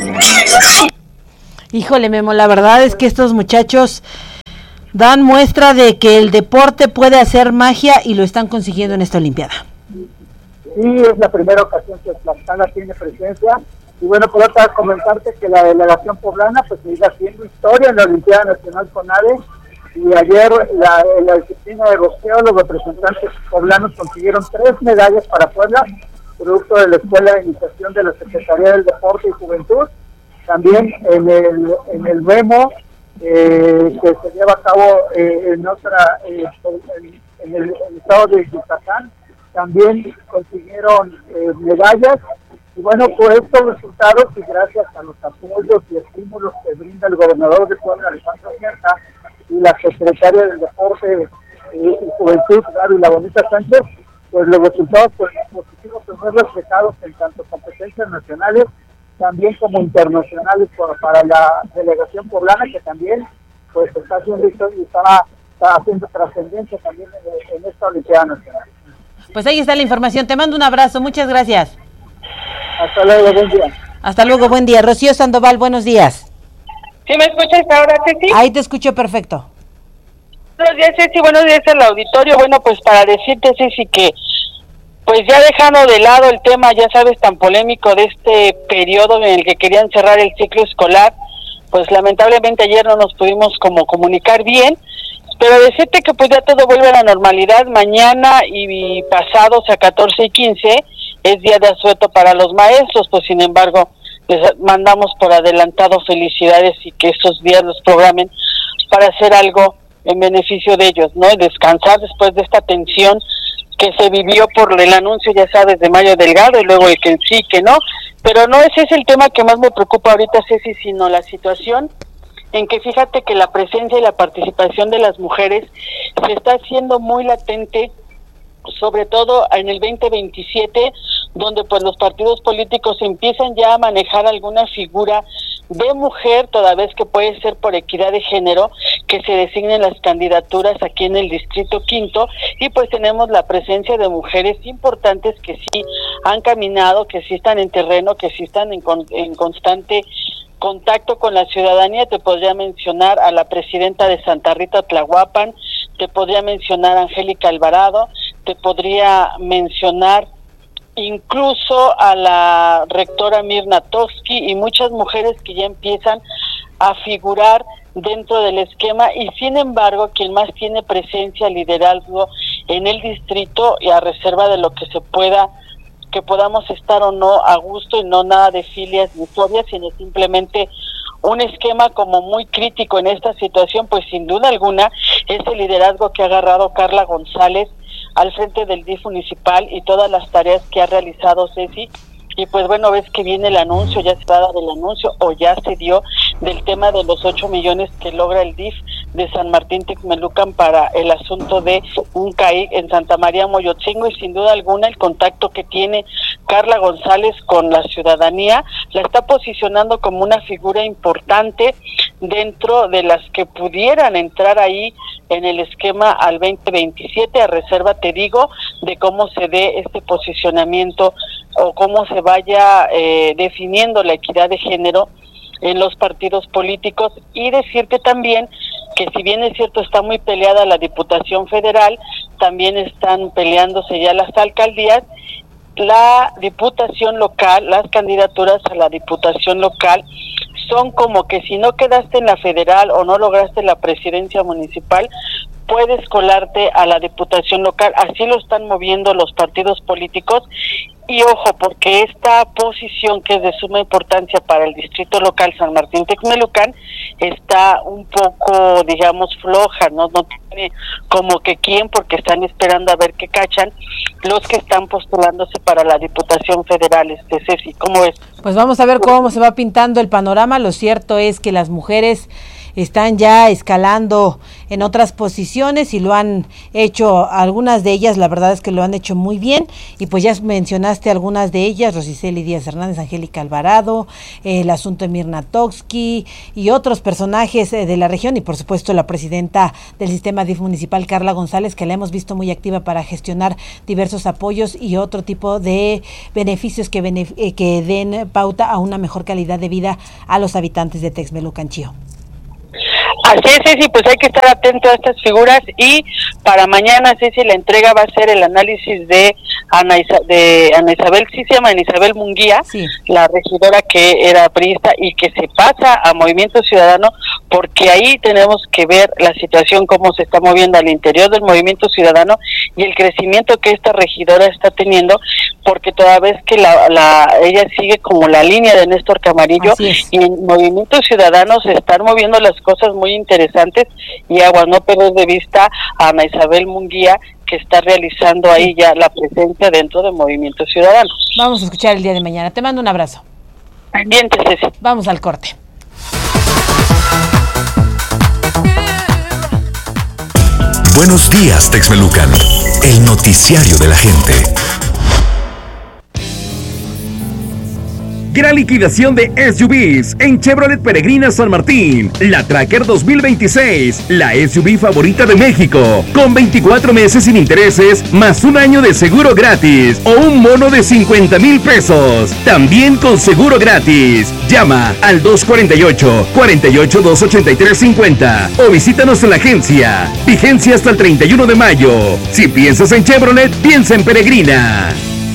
Híjole, Memo, la verdad es que estos muchachos dan muestra de que el deporte puede hacer magia y lo están consiguiendo en esta Olimpiada. Sí, es la primera ocasión que Tlaxcala tiene presencia. Y bueno, por otra, comentarte que la delegación poblana pues sigue haciendo historia en la Olimpiada Nacional CONADE. Y ayer la, en la disciplina de boxeo los representantes poblanos consiguieron tres medallas para Puebla, producto de la Escuela de Iniciación de la Secretaría del Deporte y Juventud. También en el en el remo eh, que se lleva a cabo eh, en otra eh, en, en, el, en el estado de Yucatán, también consiguieron eh, medallas. Y bueno, por estos resultados y gracias a los apoyos y estímulos que brinda el gobernador de Puebla, Alejandro Huerta, y la secretaria del Deporte eh, y Juventud, Gaby La Bonita Sánchez, pues los resultados pues, positivos se ven reflejados en tanto competencias nacionales también como internacionales por, para la delegación poblana, que también pues está haciendo y está, está haciendo trascendencia también en, en esta Olimpiada Nacional. Pues ahí está la información, te mando un abrazo, muchas gracias. Hasta luego, buen día. Hasta luego, buen día. Rocío Sandoval, buenos días. ¿Sí me escuchas ahora, Ceci? Ahí te escucho perfecto. Buenos días, Ceci, buenos días al auditorio. Bueno, pues para decirte, Ceci, que pues ya dejando de lado el tema, ya sabes, tan polémico de este periodo en el que querían cerrar el ciclo escolar, pues lamentablemente ayer no nos pudimos como comunicar bien, pero decirte que pues ya todo vuelve a la normalidad. Mañana y pasado, o sea, catorce y quince, es día de asueto para los maestros, pues sin embargo, les mandamos por adelantado felicidades y que esos días los programen para hacer algo en beneficio de ellos, ¿no? Y descansar después de esta tensión que se vivió por el anuncio, ya sabes, de Mario Delgado y luego el que sí, que no, pero no ese es el tema que más me preocupa ahorita, Ceci, sino la situación en que fíjate que la presencia y la participación de las mujeres se está haciendo muy latente, sobre todo en el veinte veintisiete, donde pues los partidos políticos empiezan ya a manejar alguna figura de mujer, toda vez que puede ser por equidad de género, que se designen las candidaturas aquí en el Distrito Quinto, y pues tenemos la presencia de mujeres importantes que sí han caminado, que sí están en terreno, que sí están en, con, en constante contacto con la ciudadanía. Te podría mencionar a la presidenta de Santa Rita Tlahuapan, te podría mencionar a Angélica Alvarado, te podría mencionar incluso a la rectora Mirna Toski y muchas mujeres que ya empiezan a figurar dentro del esquema, y sin embargo quien más tiene presencia, liderazgo en el distrito, y a reserva de lo que se pueda, que podamos estar o no a gusto, y no nada de filias ni fobias, sino simplemente un esquema como muy crítico en esta situación, pues sin duda alguna es el liderazgo que ha agarrado Carla González al frente del D I F municipal y todas las tareas que ha realizado Ceci. Y pues bueno, ves que viene el anuncio, ya se va a dar el anuncio o ya se dio del tema de los ocho millones que logra el D I F de San Martín Texmelucan para el asunto de un C A I en Santa María Moyotzingo, y sin duda alguna el contacto que tiene Carla González con la ciudadanía la está posicionando como una figura importante dentro de las que pudieran entrar ahí en el esquema al veinte veintisiete, a reserva, te digo, de cómo se dé este posicionamiento o cómo se vaya eh, definiendo la equidad de género en los partidos políticos. Y decirte también que si bien es cierto está muy peleada la Diputación Federal, también están peleándose ya las alcaldías. La diputación local, las candidaturas a la diputación local son como que si no quedaste en la federal o no lograste la presidencia municipal, puedes colarte a la diputación local. Así lo están moviendo los partidos políticos. Y ojo, porque esta posición, que es de suma importancia para el distrito local San Martín Texmelucan, está un poco, digamos, floja, no no tiene como que quién, porque están esperando a ver qué cachan los que están postulándose para la Diputación Federal. Este Ceci, ¿cómo es? Pues vamos a ver cómo se va pintando el panorama. Lo cierto es que las mujeres están ya escalando en otras posiciones y lo han hecho, algunas de ellas, la verdad es que lo han hecho muy bien, y pues ya mencionaste algunas de ellas: Rosiceli Díaz Hernández, Angélica Alvarado, eh, el asunto de Mirna Toksky y otros personajes eh, de la región, y por supuesto la presidenta del sistema D I F municipal, Carla González, que la hemos visto muy activa para gestionar diversos apoyos y otro tipo de beneficios que, benef- eh, que den pauta a una mejor calidad de vida a los habitantes de Texmelucan, Chío. Así es, Ceci, pues hay que estar atento a estas figuras, y para mañana, Ceci, la entrega va a ser el análisis de Ana, Isa, de Ana Isabel, sí se llama Ana Isabel Munguía, sí, la regidora que era priista y que se pasa a Movimiento Ciudadano, porque ahí tenemos que ver la situación, cómo se está moviendo al interior del Movimiento Ciudadano y el crecimiento que esta regidora está teniendo, porque toda vez que la, la ella sigue como la línea de Néstor Camarillo, y en Movimiento Ciudadano se están moviendo las cosas muy interesantes, y agua, no perder de vista a Ana Isabel Munguía, que está realizando ahí ya la presencia dentro del Movimiento Ciudadano. Vamos a escuchar el día de mañana. Te mando un abrazo. Pendientes, Ceci. Vamos al corte. Buenos días, Texmelucan, el noticiario de la gente. Gran liquidación de S U Vs en Chevrolet Peregrina San Martín. La Tracker dos mil veintiséis, la S U V favorita de México, con veinticuatro meses sin intereses, más un año de seguro gratis o un mono de cincuenta mil pesos. También con seguro gratis. Llama al dos cuatro ocho, cuatro ocho, dos ocho tres cinco cero o visítanos en la agencia. Vigencia hasta el treinta y uno de mayo. Si piensas en Chevrolet, piensa en Peregrina.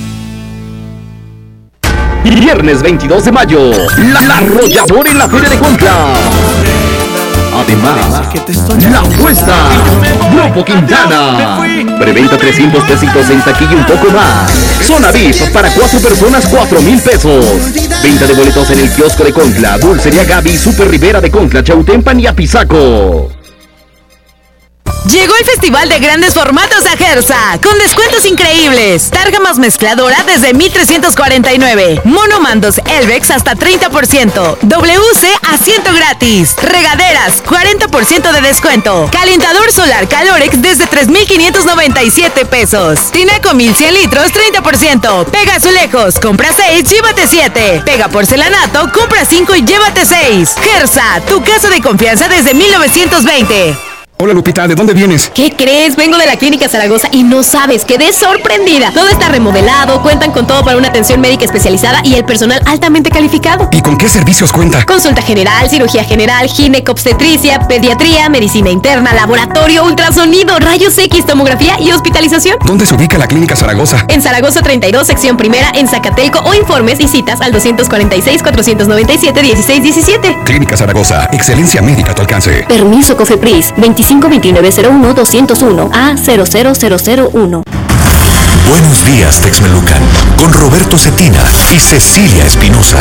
Viernes veintidós de mayo, la, la arrolladora en la Feria de Cuautla. Además, la apuesta, Grupo Quintana. Preventa trescientos pesitos en taquilla y un poco más. Zona V I P para cuatro personas, cuatro mil pesos. Venta de boletos en el kiosco de Cuautla, Dulcería Gaby, Super Rivera de Cuautla, Chautempan y Apizaco. Llegó el Festival de Grandes Formatos a Gersa, con descuentos increíbles. Targa más mezcladora desde mil trescientos cuarenta y nueve. Monomandos Elvex hasta treinta por ciento. W C asiento gratis. Regaderas, cuarenta por ciento de descuento. Calentador solar Calorex desde tres mil quinientos noventa y siete pesos. Tinaco mil cien litros, treinta por ciento. Pega Azulejos, compra seis, llévate siete. Pega Porcelanato, compra cinco y llévate seis. Gersa, tu casa de confianza desde mil novecientos veinte. Hola Lupita, ¿de dónde vienes? ¿Qué crees? Vengo de la Clínica Zaragoza y no sabes, quedé sorprendida. Todo está remodelado, cuentan con todo para una atención médica especializada y el personal altamente calificado. ¿Y con qué servicios cuenta? Consulta general, cirugía general, ginecobstetricia, pediatría, medicina interna, laboratorio, ultrasonido, rayos X, tomografía y hospitalización. ¿Dónde se ubica la Clínica Zaragoza? En Zaragoza treinta y dos, sección primera, en Zacatelco, o informes y citas al doscientos cuarenta y seis, cuatrocientos noventa y siete, dieciséis diecisiete. Clínica Zaragoza, excelencia médica a tu alcance. Permiso COFEPRIS, veinticinco veintinueve cero uno doscientos uno A cero cero cero cero uno. Buenos días, Texmelucan, con Roberto Cetina y Cecilia Espinosa.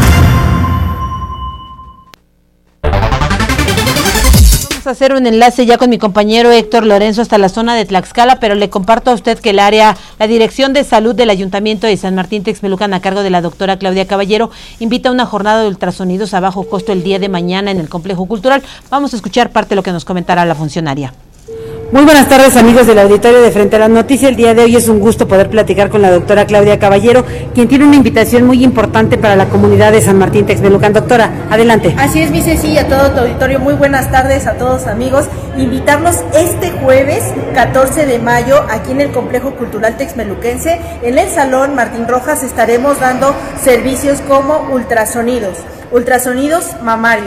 Vamos a hacer un enlace ya con mi compañero Héctor Lorenzo hasta la zona de Tlaxcala, pero le comparto a usted que el área, la Dirección de Salud del Ayuntamiento de San Martín Texmelucan, a cargo de la doctora Claudia Caballero, invita a una jornada de ultrasonidos a bajo costo el día de mañana en el Complejo Cultural. Vamos a escuchar parte de lo que nos comentará la funcionaria. Muy buenas tardes, amigos del auditorio de Frente a la Noticia. El día de hoy es un gusto poder platicar con la doctora Claudia Caballero, quien tiene una invitación muy importante para la comunidad de San Martín Texmelucan. Doctora, adelante. Así es, mi Ceci, y a todo tu auditorio, muy buenas tardes a todos, amigos. Invitarlos este jueves catorce de mayo aquí en el Complejo Cultural Texmeluquense, en el Salón Martín Rojas. Estaremos dando servicios como ultrasonidos, ultrasonidos mamarios,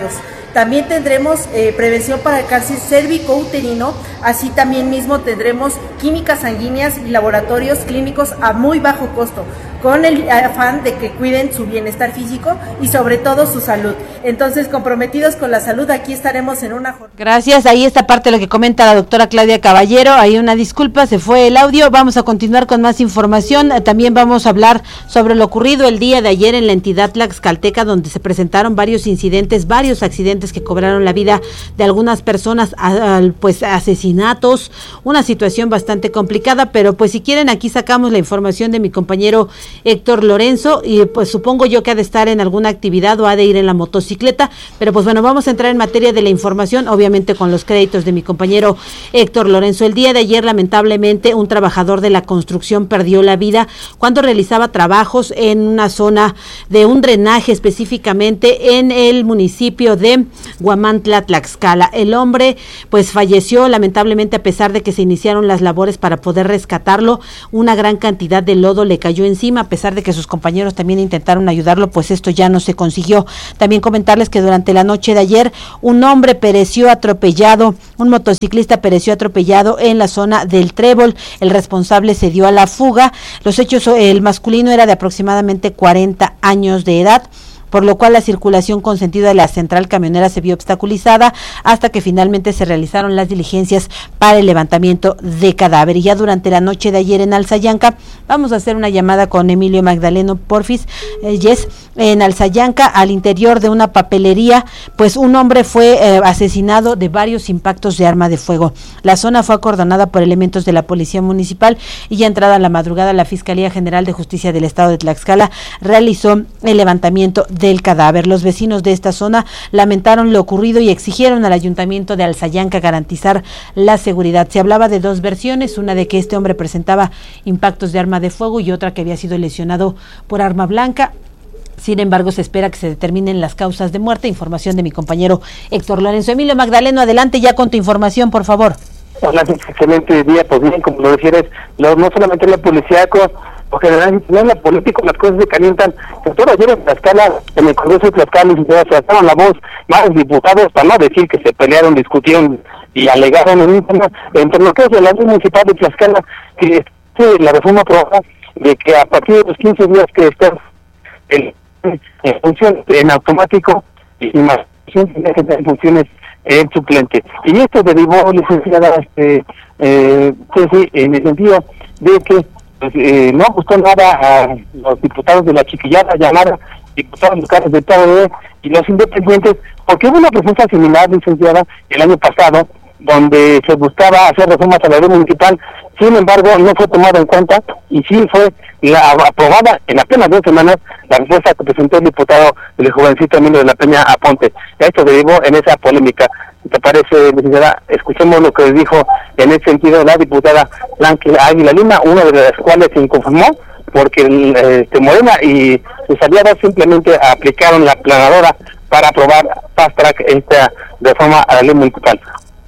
También tendremos eh, prevención para el cáncer cérvico-uterino, así también mismo tendremos químicas sanguíneas y laboratorios clínicos a muy bajo costo, con el afán de que cuiden su bienestar físico y sobre todo su salud. Entonces, comprometidos con la salud, aquí estaremos en una jornada. Gracias, ahí está parte de lo que comenta la doctora Claudia Caballero. Ahí una disculpa, se fue el audio. Vamos a continuar con más información. También vamos a hablar sobre lo ocurrido el día de ayer en la entidad tlaxcalteca, donde se presentaron varios incidentes, varios accidentes que cobraron la vida de algunas personas, pues asesinatos, una situación bastante complicada, pero pues si quieren aquí sacamos la información de mi compañero Héctor Lorenzo, y pues supongo yo que ha de estar en alguna actividad o ha de ir en la motocicleta, pero pues bueno, vamos a entrar en materia de la información, obviamente con los créditos de mi compañero Héctor Lorenzo. El día de ayer, lamentablemente, un trabajador de la construcción perdió la vida cuando realizaba trabajos en una zona de un drenaje, específicamente en el municipio de Huamantla, Tlaxcala. El hombre pues falleció lamentablemente a pesar de que se iniciaron las labores para poder rescatarlo. Una gran cantidad de lodo le cayó encima, a pesar de que sus compañeros también intentaron ayudarlo, pues esto ya no se consiguió. También comentarles que durante la noche de ayer un hombre pereció atropellado, un motociclista pereció atropellado en la zona del Trébol. El responsable se dio a la fuga. Los hechos, el masculino era de aproximadamente cuarenta años de edad, por lo cual la circulación con sentido de la central camionera se vio obstaculizada hasta que finalmente se realizaron las diligencias para el levantamiento de cadáver. Y ya durante la noche de ayer en Alzayanca, vamos a hacer una llamada con Emilio Magdaleno Porfis, eh, yes, en Alzayanca, al interior de una papelería, pues un hombre fue eh, asesinado de varios impactos de arma de fuego. La zona fue acordonada por elementos de la Policía Municipal y ya entrada la madrugada la Fiscalía General de Justicia del Estado de Tlaxcala realizó el levantamiento del cadáver. Los vecinos de esta zona lamentaron lo ocurrido y exigieron al Ayuntamiento de Alzayanca garantizar la seguridad. Se hablaba de dos versiones, una de que este hombre presentaba impactos de arma de fuego y otra que había sido lesionado por arma blanca. Sin embargo, se espera que se determinen las causas de muerte. Información de mi compañero Héctor Lorenzo. Emilio Magdaleno, adelante ya con tu información, por favor. Hola, excelente día. Pues bien, como lo refieres, no, no solamente lo policíaco, porque en la política las cosas se calientan. Que todo ayer en Tlaxcala, en el Congreso de Tlaxcala, se alzaron la voz más diputados, para no decir que se pelearon, discutieron y alegaron en un tema, entre lo que es la ley municipal de Tlaxcala, que la reforma aprobada de que a partir de los quince días que están en, en función en automático y más tiene que tener funciones el suplente. Y esto derivó, licenciada, este, eh, sí, sí, en el sentido de que pues, eh, no gustó nada a los diputados de la chiquillada llamada diputados locales del P R D y los independientes, porque hubo una presencia similar, licenciada, el año pasado, donde se buscaba hacer reformas a la ley municipal. Sin embargo, no fue tomado en cuenta y sí fue la aprobada en apenas dos semanas la respuesta que presentó el diputado el jovencito Emilio de la Peña Aponte. Esto derivó en esa polémica. ¿Te parece, licenciada? Escuchemos lo que dijo en ese sentido la diputada Blanca Águila Lima, una de las cuales se inconformó porque este, Morena y sus aliados simplemente aplicaron la planadora para aprobar fast track esta reforma a la ley municipal.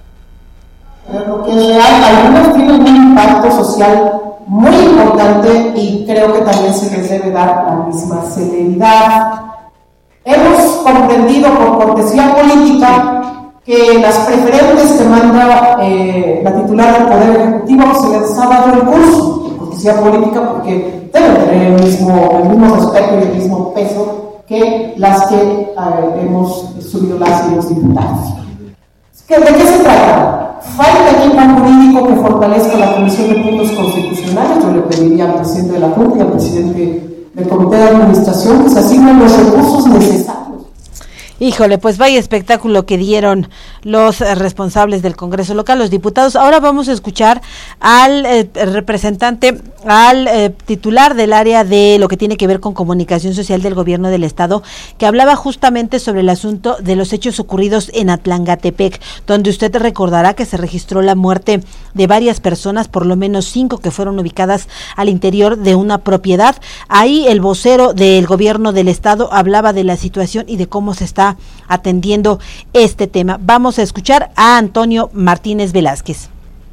Lo que hay, algunos tienen un impacto social muy importante y creo que también se les debe dar la misma celeridad. Hemos comprendido por cortesía política que las preferentes que manda eh, la titular del Poder Ejecutivo se les ha dado el curso de cortesía política porque deben tener el mismo, el mismo respeto y el mismo peso que las que eh, hemos subido las y los diputados. ¿De qué se trata? Falta aquí un jurídico que fortalezca la Comisión de Puntos Constitucionales. Yo le pediría al presidente de la Junta y al presidente del Comité de Administración que se asignen los recursos necesarios. Híjole, pues vaya espectáculo que dieron los eh, responsables del Congreso local, los diputados. Ahora vamos a escuchar al eh, representante, al eh, titular del área de lo que tiene que ver con comunicación social del gobierno del estado, que hablaba justamente sobre el asunto de los hechos ocurridos en Atlangatepec, donde usted recordará que se registró la muerte de varias personas, por lo menos cinco que fueron ubicadas al interior de una propiedad. Ahí el vocero del gobierno del estado hablaba de la situación y de cómo se está atendiendo este tema. Vamos a escuchar a Antonio Martínez Velázquez.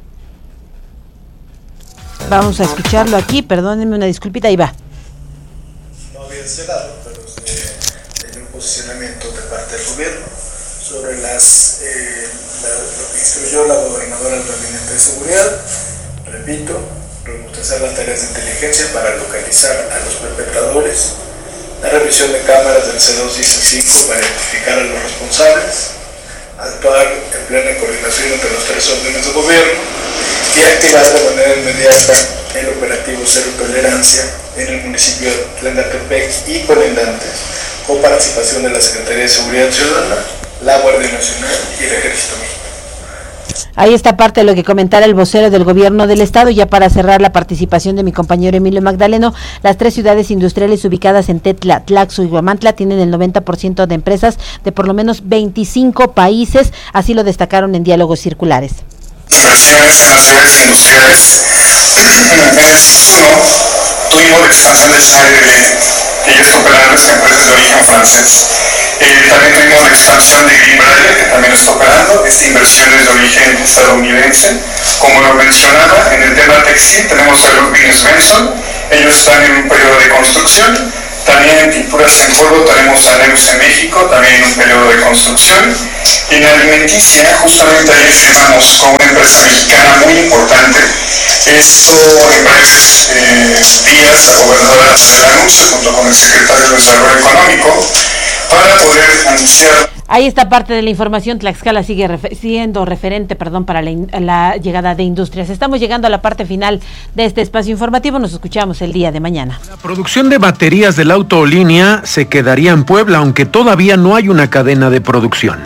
Vamos a escucharlo aquí, perdónenme una disculpita, ahí va. No había cerrado, pero se, hay un posicionamiento de parte del gobierno sobre las, eh, la, lo que instruyó la gobernadora del Gabinete de Seguridad. Repito, robustecer las tareas de inteligencia para localizar a los perpetradores, la revisión de cámaras del C dos y C cinco para identificar a los responsables, actuar en plena coordinación entre los tres órdenes de gobierno y activar de manera inmediata el operativo Cero Tolerancia en el municipio de Tlangatepec y colindantes, con participación de la Secretaría de Seguridad Ciudadana, la Guardia Nacional y el Ejército Mexicano. Ahí está parte de lo que comentara el vocero del gobierno del estado. Ya para cerrar la participación de mi compañero Emilio Magdaleno, las tres ciudades industriales ubicadas en Tetla, Tlaxo y Huamantla tienen el noventa por ciento de empresas de por lo menos veinticinco países, así lo destacaron en diálogos circulares. Inversiones en las ciudades industriales. En el sismo tuvimos la expansión de Schneider, que ya está operando, esta empresa de origen francés. Eh, también tuvimos la expansión de Greenbrier, que también está operando. Esta inversión es de origen estadounidense. Como lo mencionaba, en el tema textil tenemos a Ludwig Benson, ellos están en un periodo de construcción. También en tinturas en polvo tenemos a Neus en México, también en un periodo de construcción. En alimenticia, justamente ayer firmamos con una empresa mexicana muy importante. Esto empresas eh, Díaz, la gobernadora de anuncio, junto con el secretario de Desarrollo Económico, para poder anunciar. Ahí está parte de la información. Tlaxcala sigue refer- siendo referente perdón, para la, in- la llegada de industrias. Estamos llegando a la parte final de este espacio informativo. Nos escuchamos el día de mañana. La producción de baterías del auto línea se quedaría en Puebla, aunque todavía no hay una cadena de producción.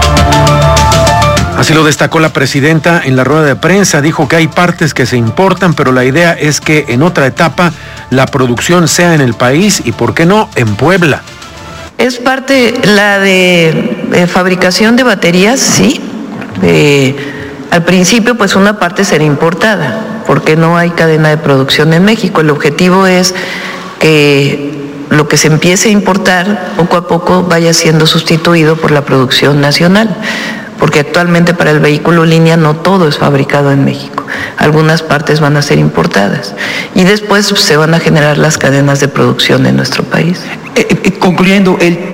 Así lo destacó la presidenta en la rueda de prensa. Dijo que hay partes que se importan, pero la idea es que en otra etapa la producción sea en el país y, ¿por qué no?, en Puebla. Es parte, la de eh, fabricación de baterías, sí. Eh, al principio, pues una parte será importada, porque no hay cadena de producción en México. El objetivo es que lo que se empiece a importar, poco a poco vaya siendo sustituido por la producción nacional, porque actualmente para el vehículo línea no todo es fabricado en México. Algunas partes van a ser importadas y después se van a generar las cadenas de producción en nuestro país. Eh, eh, concluyendo, el...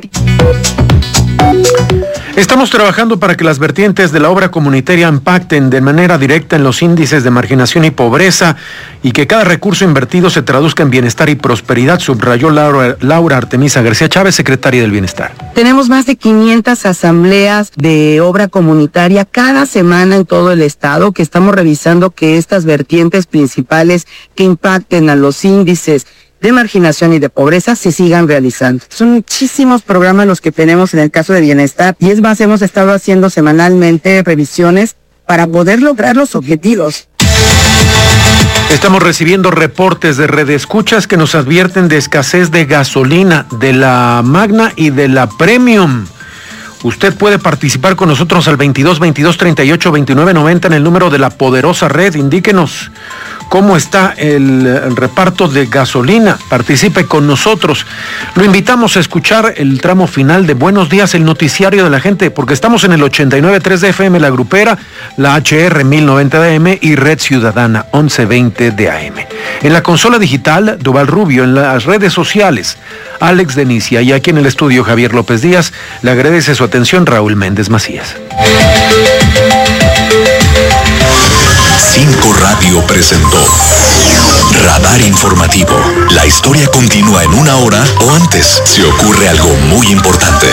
Estamos trabajando para que las vertientes de la obra comunitaria impacten de manera directa en los índices de marginación y pobreza y que cada recurso invertido se traduzca en bienestar y prosperidad, subrayó Laura, Laura Artemisa García Chávez, secretaria del Bienestar. Tenemos más de quinientas asambleas de obra comunitaria cada semana en todo el estado, que estamos revisando que estas vertientes principales que impacten a los índices de marginación y de pobreza se sigan realizando. Son muchísimos programas los que tenemos en el caso de bienestar y es más, hemos estado haciendo semanalmente revisiones para poder lograr los objetivos. Estamos recibiendo reportes de redescuchas que nos advierten de escasez de gasolina, de la Magna y de la Premium. Usted puede participar con nosotros al veintidós veintidós treinta y ocho veintinueve noventa en el número de la poderosa red. Indíquenos cómo está el, el reparto de gasolina. Participe con nosotros. Lo invitamos a escuchar el tramo final de Buenos Días, el noticiario de la gente, porque estamos en el ochenta y nueve punto tres de F M La Grupera, la H R mil noventa de A M y Red Ciudadana once veinte de A M. En la consola digital, Duval Rubio, en las redes sociales, Alex Denicia, y aquí en el estudio Javier López Díaz. Le agradece su atención Raúl Méndez Macías. Cinco Radio presentó Radar Informativo. La historia continúa en una hora o antes si ocurre algo muy importante.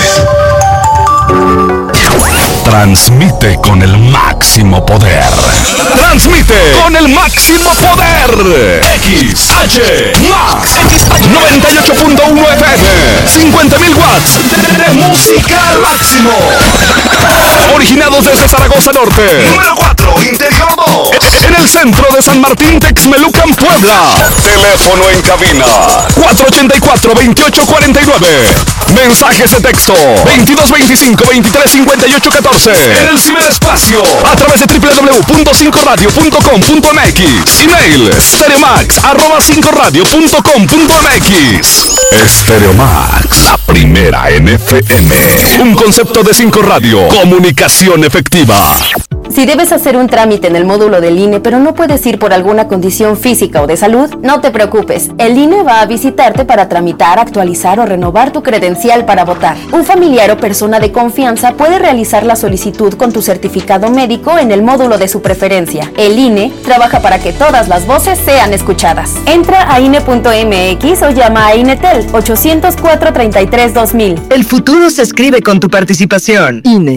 Transmite con el máximo poder. Transmite con el máximo poder. X H Max noventa y ocho punto uno F M. cincuenta mil watts de música al máximo. Originados desde Zaragoza Norte. Número cuatro, Interior dos. En el centro de San Martín, Texmelucan, Puebla. Teléfono en cabina cuatro ochenta y cuatro, veintiocho cuarenta y nueve. Mensajes de texto veintidós veinticinco, veintitrés cincuenta y ocho catorce. En el ciberespacio a través de doble u doble u doble u punto cinco radio punto com punto m x. Email stereomax arroba cinco radio punto com punto m x. Stereomax, la primera en F M. Un concepto de cinco Radio. Comunicación efectiva. Si debes hacer un trámite en el módulo del I N E, pero no puedes ir por alguna condición física o de salud, no te preocupes. El I N E va a visitarte para tramitar, actualizar o renovar tu credencial para votar. Un familiar o persona de confianza puede realizar la solicitud con tu certificado médico en el módulo de su preferencia. El I N E trabaja para que todas las voces sean escuchadas. Entra a I N E punto M X o llama a INETEL ochocientos cuatro, treinta y tres, dos mil. El futuro se escribe con tu participación. I N E.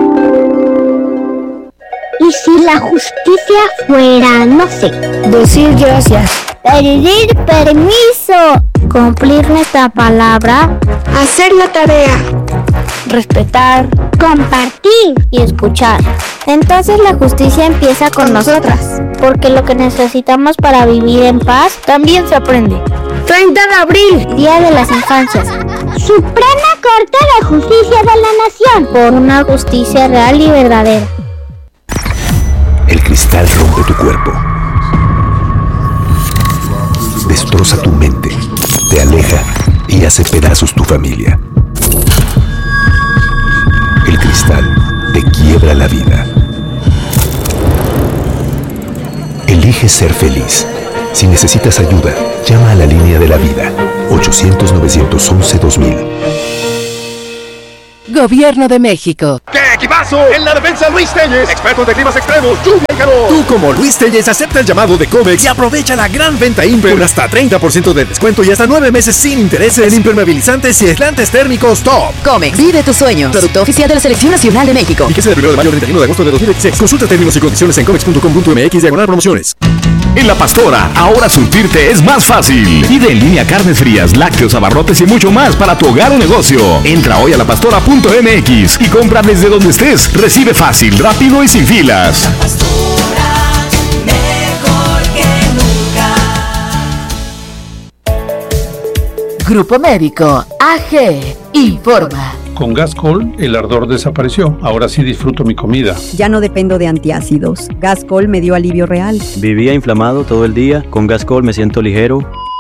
¿Y si la justicia fuera, no sé, decir gracias, pedir permiso, cumplir nuestra palabra, hacer la tarea, respetar, compartir y escuchar? Entonces la justicia empieza con nosotras, porque lo que necesitamos para vivir en paz también se aprende. treinta de abril, Día de las Infancias. Suprema Corte de Justicia de la Nación, por una justicia real y verdadera. El cristal rompe tu cuerpo, destroza tu mente, te aleja y hace pedazos tu familia. El cristal te quiebra la vida. Elige ser feliz. Si necesitas ayuda, llama a la línea de la vida, ochocientos, novecientos once, dos mil. Gobierno de México. ¡Qué equipazo! En la defensa Luis Telles, experto de climas extremos, lluvia y calor. Tú como Luis Telles acepta el llamado de Comex y aprovecha la gran venta Imper con hasta treinta por ciento de descuento y hasta nueve meses sin intereses en impermeabilizantes y aislantes térmicos top. Comex, vive tus sueños. Producto oficial de la Selección Nacional de México. Fíjese del primero de mayo al treinta y uno de agosto de dos mil veintiséis. Consulta términos y condiciones en comex punto com punto m x diagonal promociones. En La Pastora, ahora surtirte es más fácil. Pide en línea carnes frías, lácteos, abarrotes y mucho más para tu hogar o negocio. Entra hoy a la pastora punto m x y compra desde donde estés. Recibe fácil, rápido y sin filas. La Pastora, mejor que nunca. Grupo Médico A G informa. Con Gascol, el ardor desapareció. Ahora sí disfruto mi comida. Ya no dependo de antiácidos. Gascol me dio alivio real. Vivía inflamado todo el día. Con Gascol me siento ligero.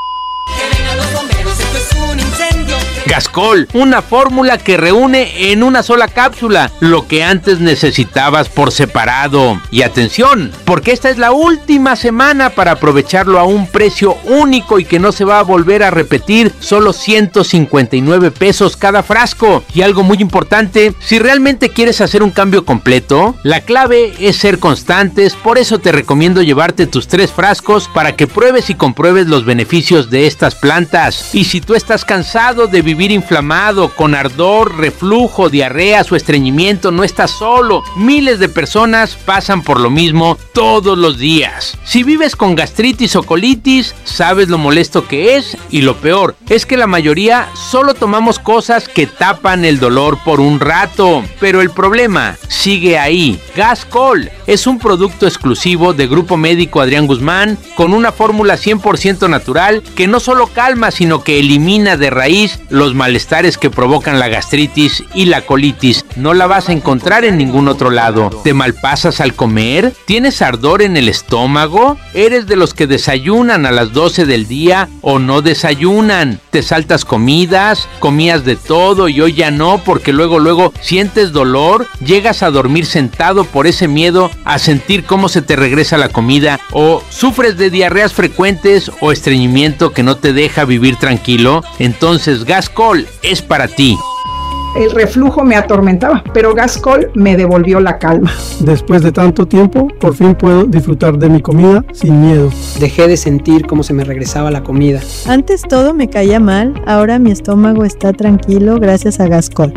Gascol, una fórmula que reúne en una sola cápsula lo que antes necesitabas por separado. Y atención, porque esta es la última semana para aprovecharlo a un precio único y que no se va a volver a repetir, solo ciento cincuenta y nueve pesos cada frasco. Y algo muy importante, si realmente quieres hacer un cambio completo, la clave es ser constantes, por eso te recomiendo llevarte tus tres frascos para que pruebes y compruebes los beneficios de estas plantas. Y si tú estás cansado de vivir inflamado, con ardor, reflujo, diarreas o estreñimiento, no estás solo. Miles de personas pasan por lo mismo todos los días. Si vives con gastritis o colitis, sabes lo molesto que es, y lo peor es que la mayoría solo tomamos cosas que tapan el dolor por un rato. Pero el problema sigue ahí. Gascol es un producto exclusivo de Grupo Médico Adrián Guzmán con una fórmula cien por ciento natural que no solo calma, sino que elimina de raíz los malestares que provocan la gastritis y la colitis. No la vas a encontrar en ningún otro lado. ¿Te malpasas al comer? ¿Tienes ardor en el estómago? ¿Eres de los que desayunan a las doce del día o no desayunan? ¿Te saltas comidas? ¿Comías de todo y hoy ya no porque luego luego sientes dolor? ¿Llegas a dormir sentado por ese miedo a sentir cómo se te regresa la comida? ¿O sufres de diarreas frecuentes o estreñimiento que no te deja vivir tranquilo? Entonces Gascol es para ti. El reflujo me atormentaba, pero Gascol me devolvió la calma. Después de tanto tiempo, por fin puedo disfrutar de mi comida sin miedo. Dejé de sentir cómo se me regresaba la comida. Antes todo me caía mal, ahora mi estómago está tranquilo gracias a Gascol.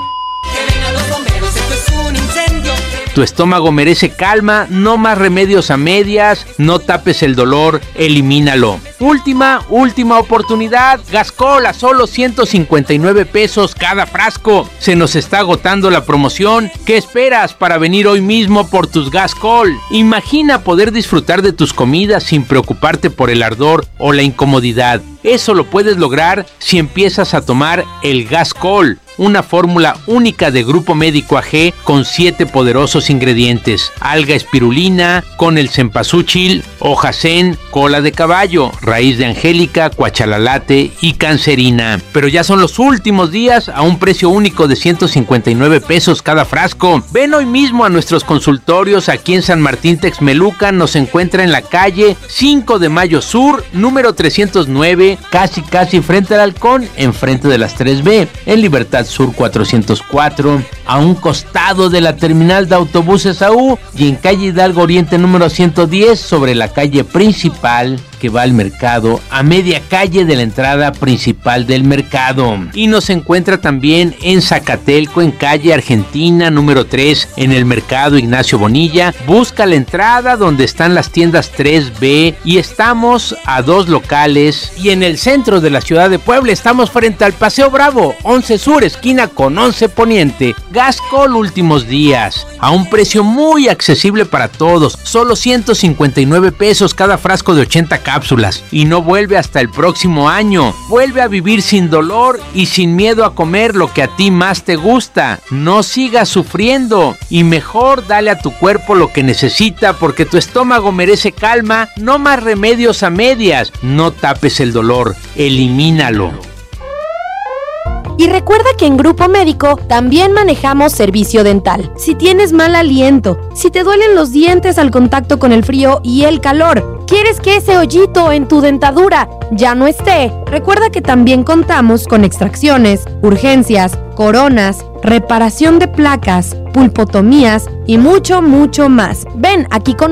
Tu estómago merece calma, no más remedios a medias, no tapes el dolor, elimínalo. Última, última oportunidad, Gascol a solo ciento cincuenta y nueve pesos cada frasco. Se nos está agotando la promoción. ¿Qué esperas para venir hoy mismo por tus Gascol? Imagina poder disfrutar de tus comidas sin preocuparte por el ardor o la incomodidad. Eso lo puedes lograr si empiezas a tomar el Gascol, una fórmula única de Grupo Médico A G con siete poderosos ingredientes: alga espirulina con el cempasúchil, hojasén, cola de caballo, raíz de angélica, cuachalalate y cancerina. Pero ya son los últimos días a un precio único de ciento cincuenta y nueve pesos cada frasco. Ven hoy mismo a nuestros consultorios aquí en San Martín Texmelucan. Nos encuentra en la calle cinco de Mayo Sur, número trescientos nueve, casi casi frente al Halcón, enfrente de las tres B, en Libertad Sur cuatrocientos cuatro, a un costado de la terminal de autobuses A U y en calle Hidalgo Oriente número ciento diez, sobre la calle principal que va al mercado, a media calle de la entrada principal del mercado. Y nos encuentra también en Zacatelco, en calle Argentina número tres, en el mercado Ignacio Bonilla. Busca la entrada donde están las tiendas tres B y estamos a dos locales. Y en el centro de la ciudad de Puebla estamos frente al Paseo Bravo, once Sur, esquina con once Poniente. Gascol últimos días, a un precio muy accesible para todos, solo ciento cincuenta y nueve pesos cada frasco de ochenta cápsulas. Y no vuelve hasta el próximo año. Vuelve a vivir sin dolor y sin miedo a comer lo que a ti más te gusta. No sigas sufriendo y mejor dale a tu cuerpo lo que necesita, porque tu estómago merece calma, no más remedios a medias. No tapes el dolor, elimínalo. Y recuerda que en Grupo Médico también manejamos servicio dental. Si tienes mal aliento, si te duelen los dientes al contacto con el frío y el calor, quieres que ese hoyito en tu dentadura ya no esté, recuerda que también contamos con extracciones, urgencias, coronas, reparación de placas, pulpotomías y mucho, mucho más. Ven aquí con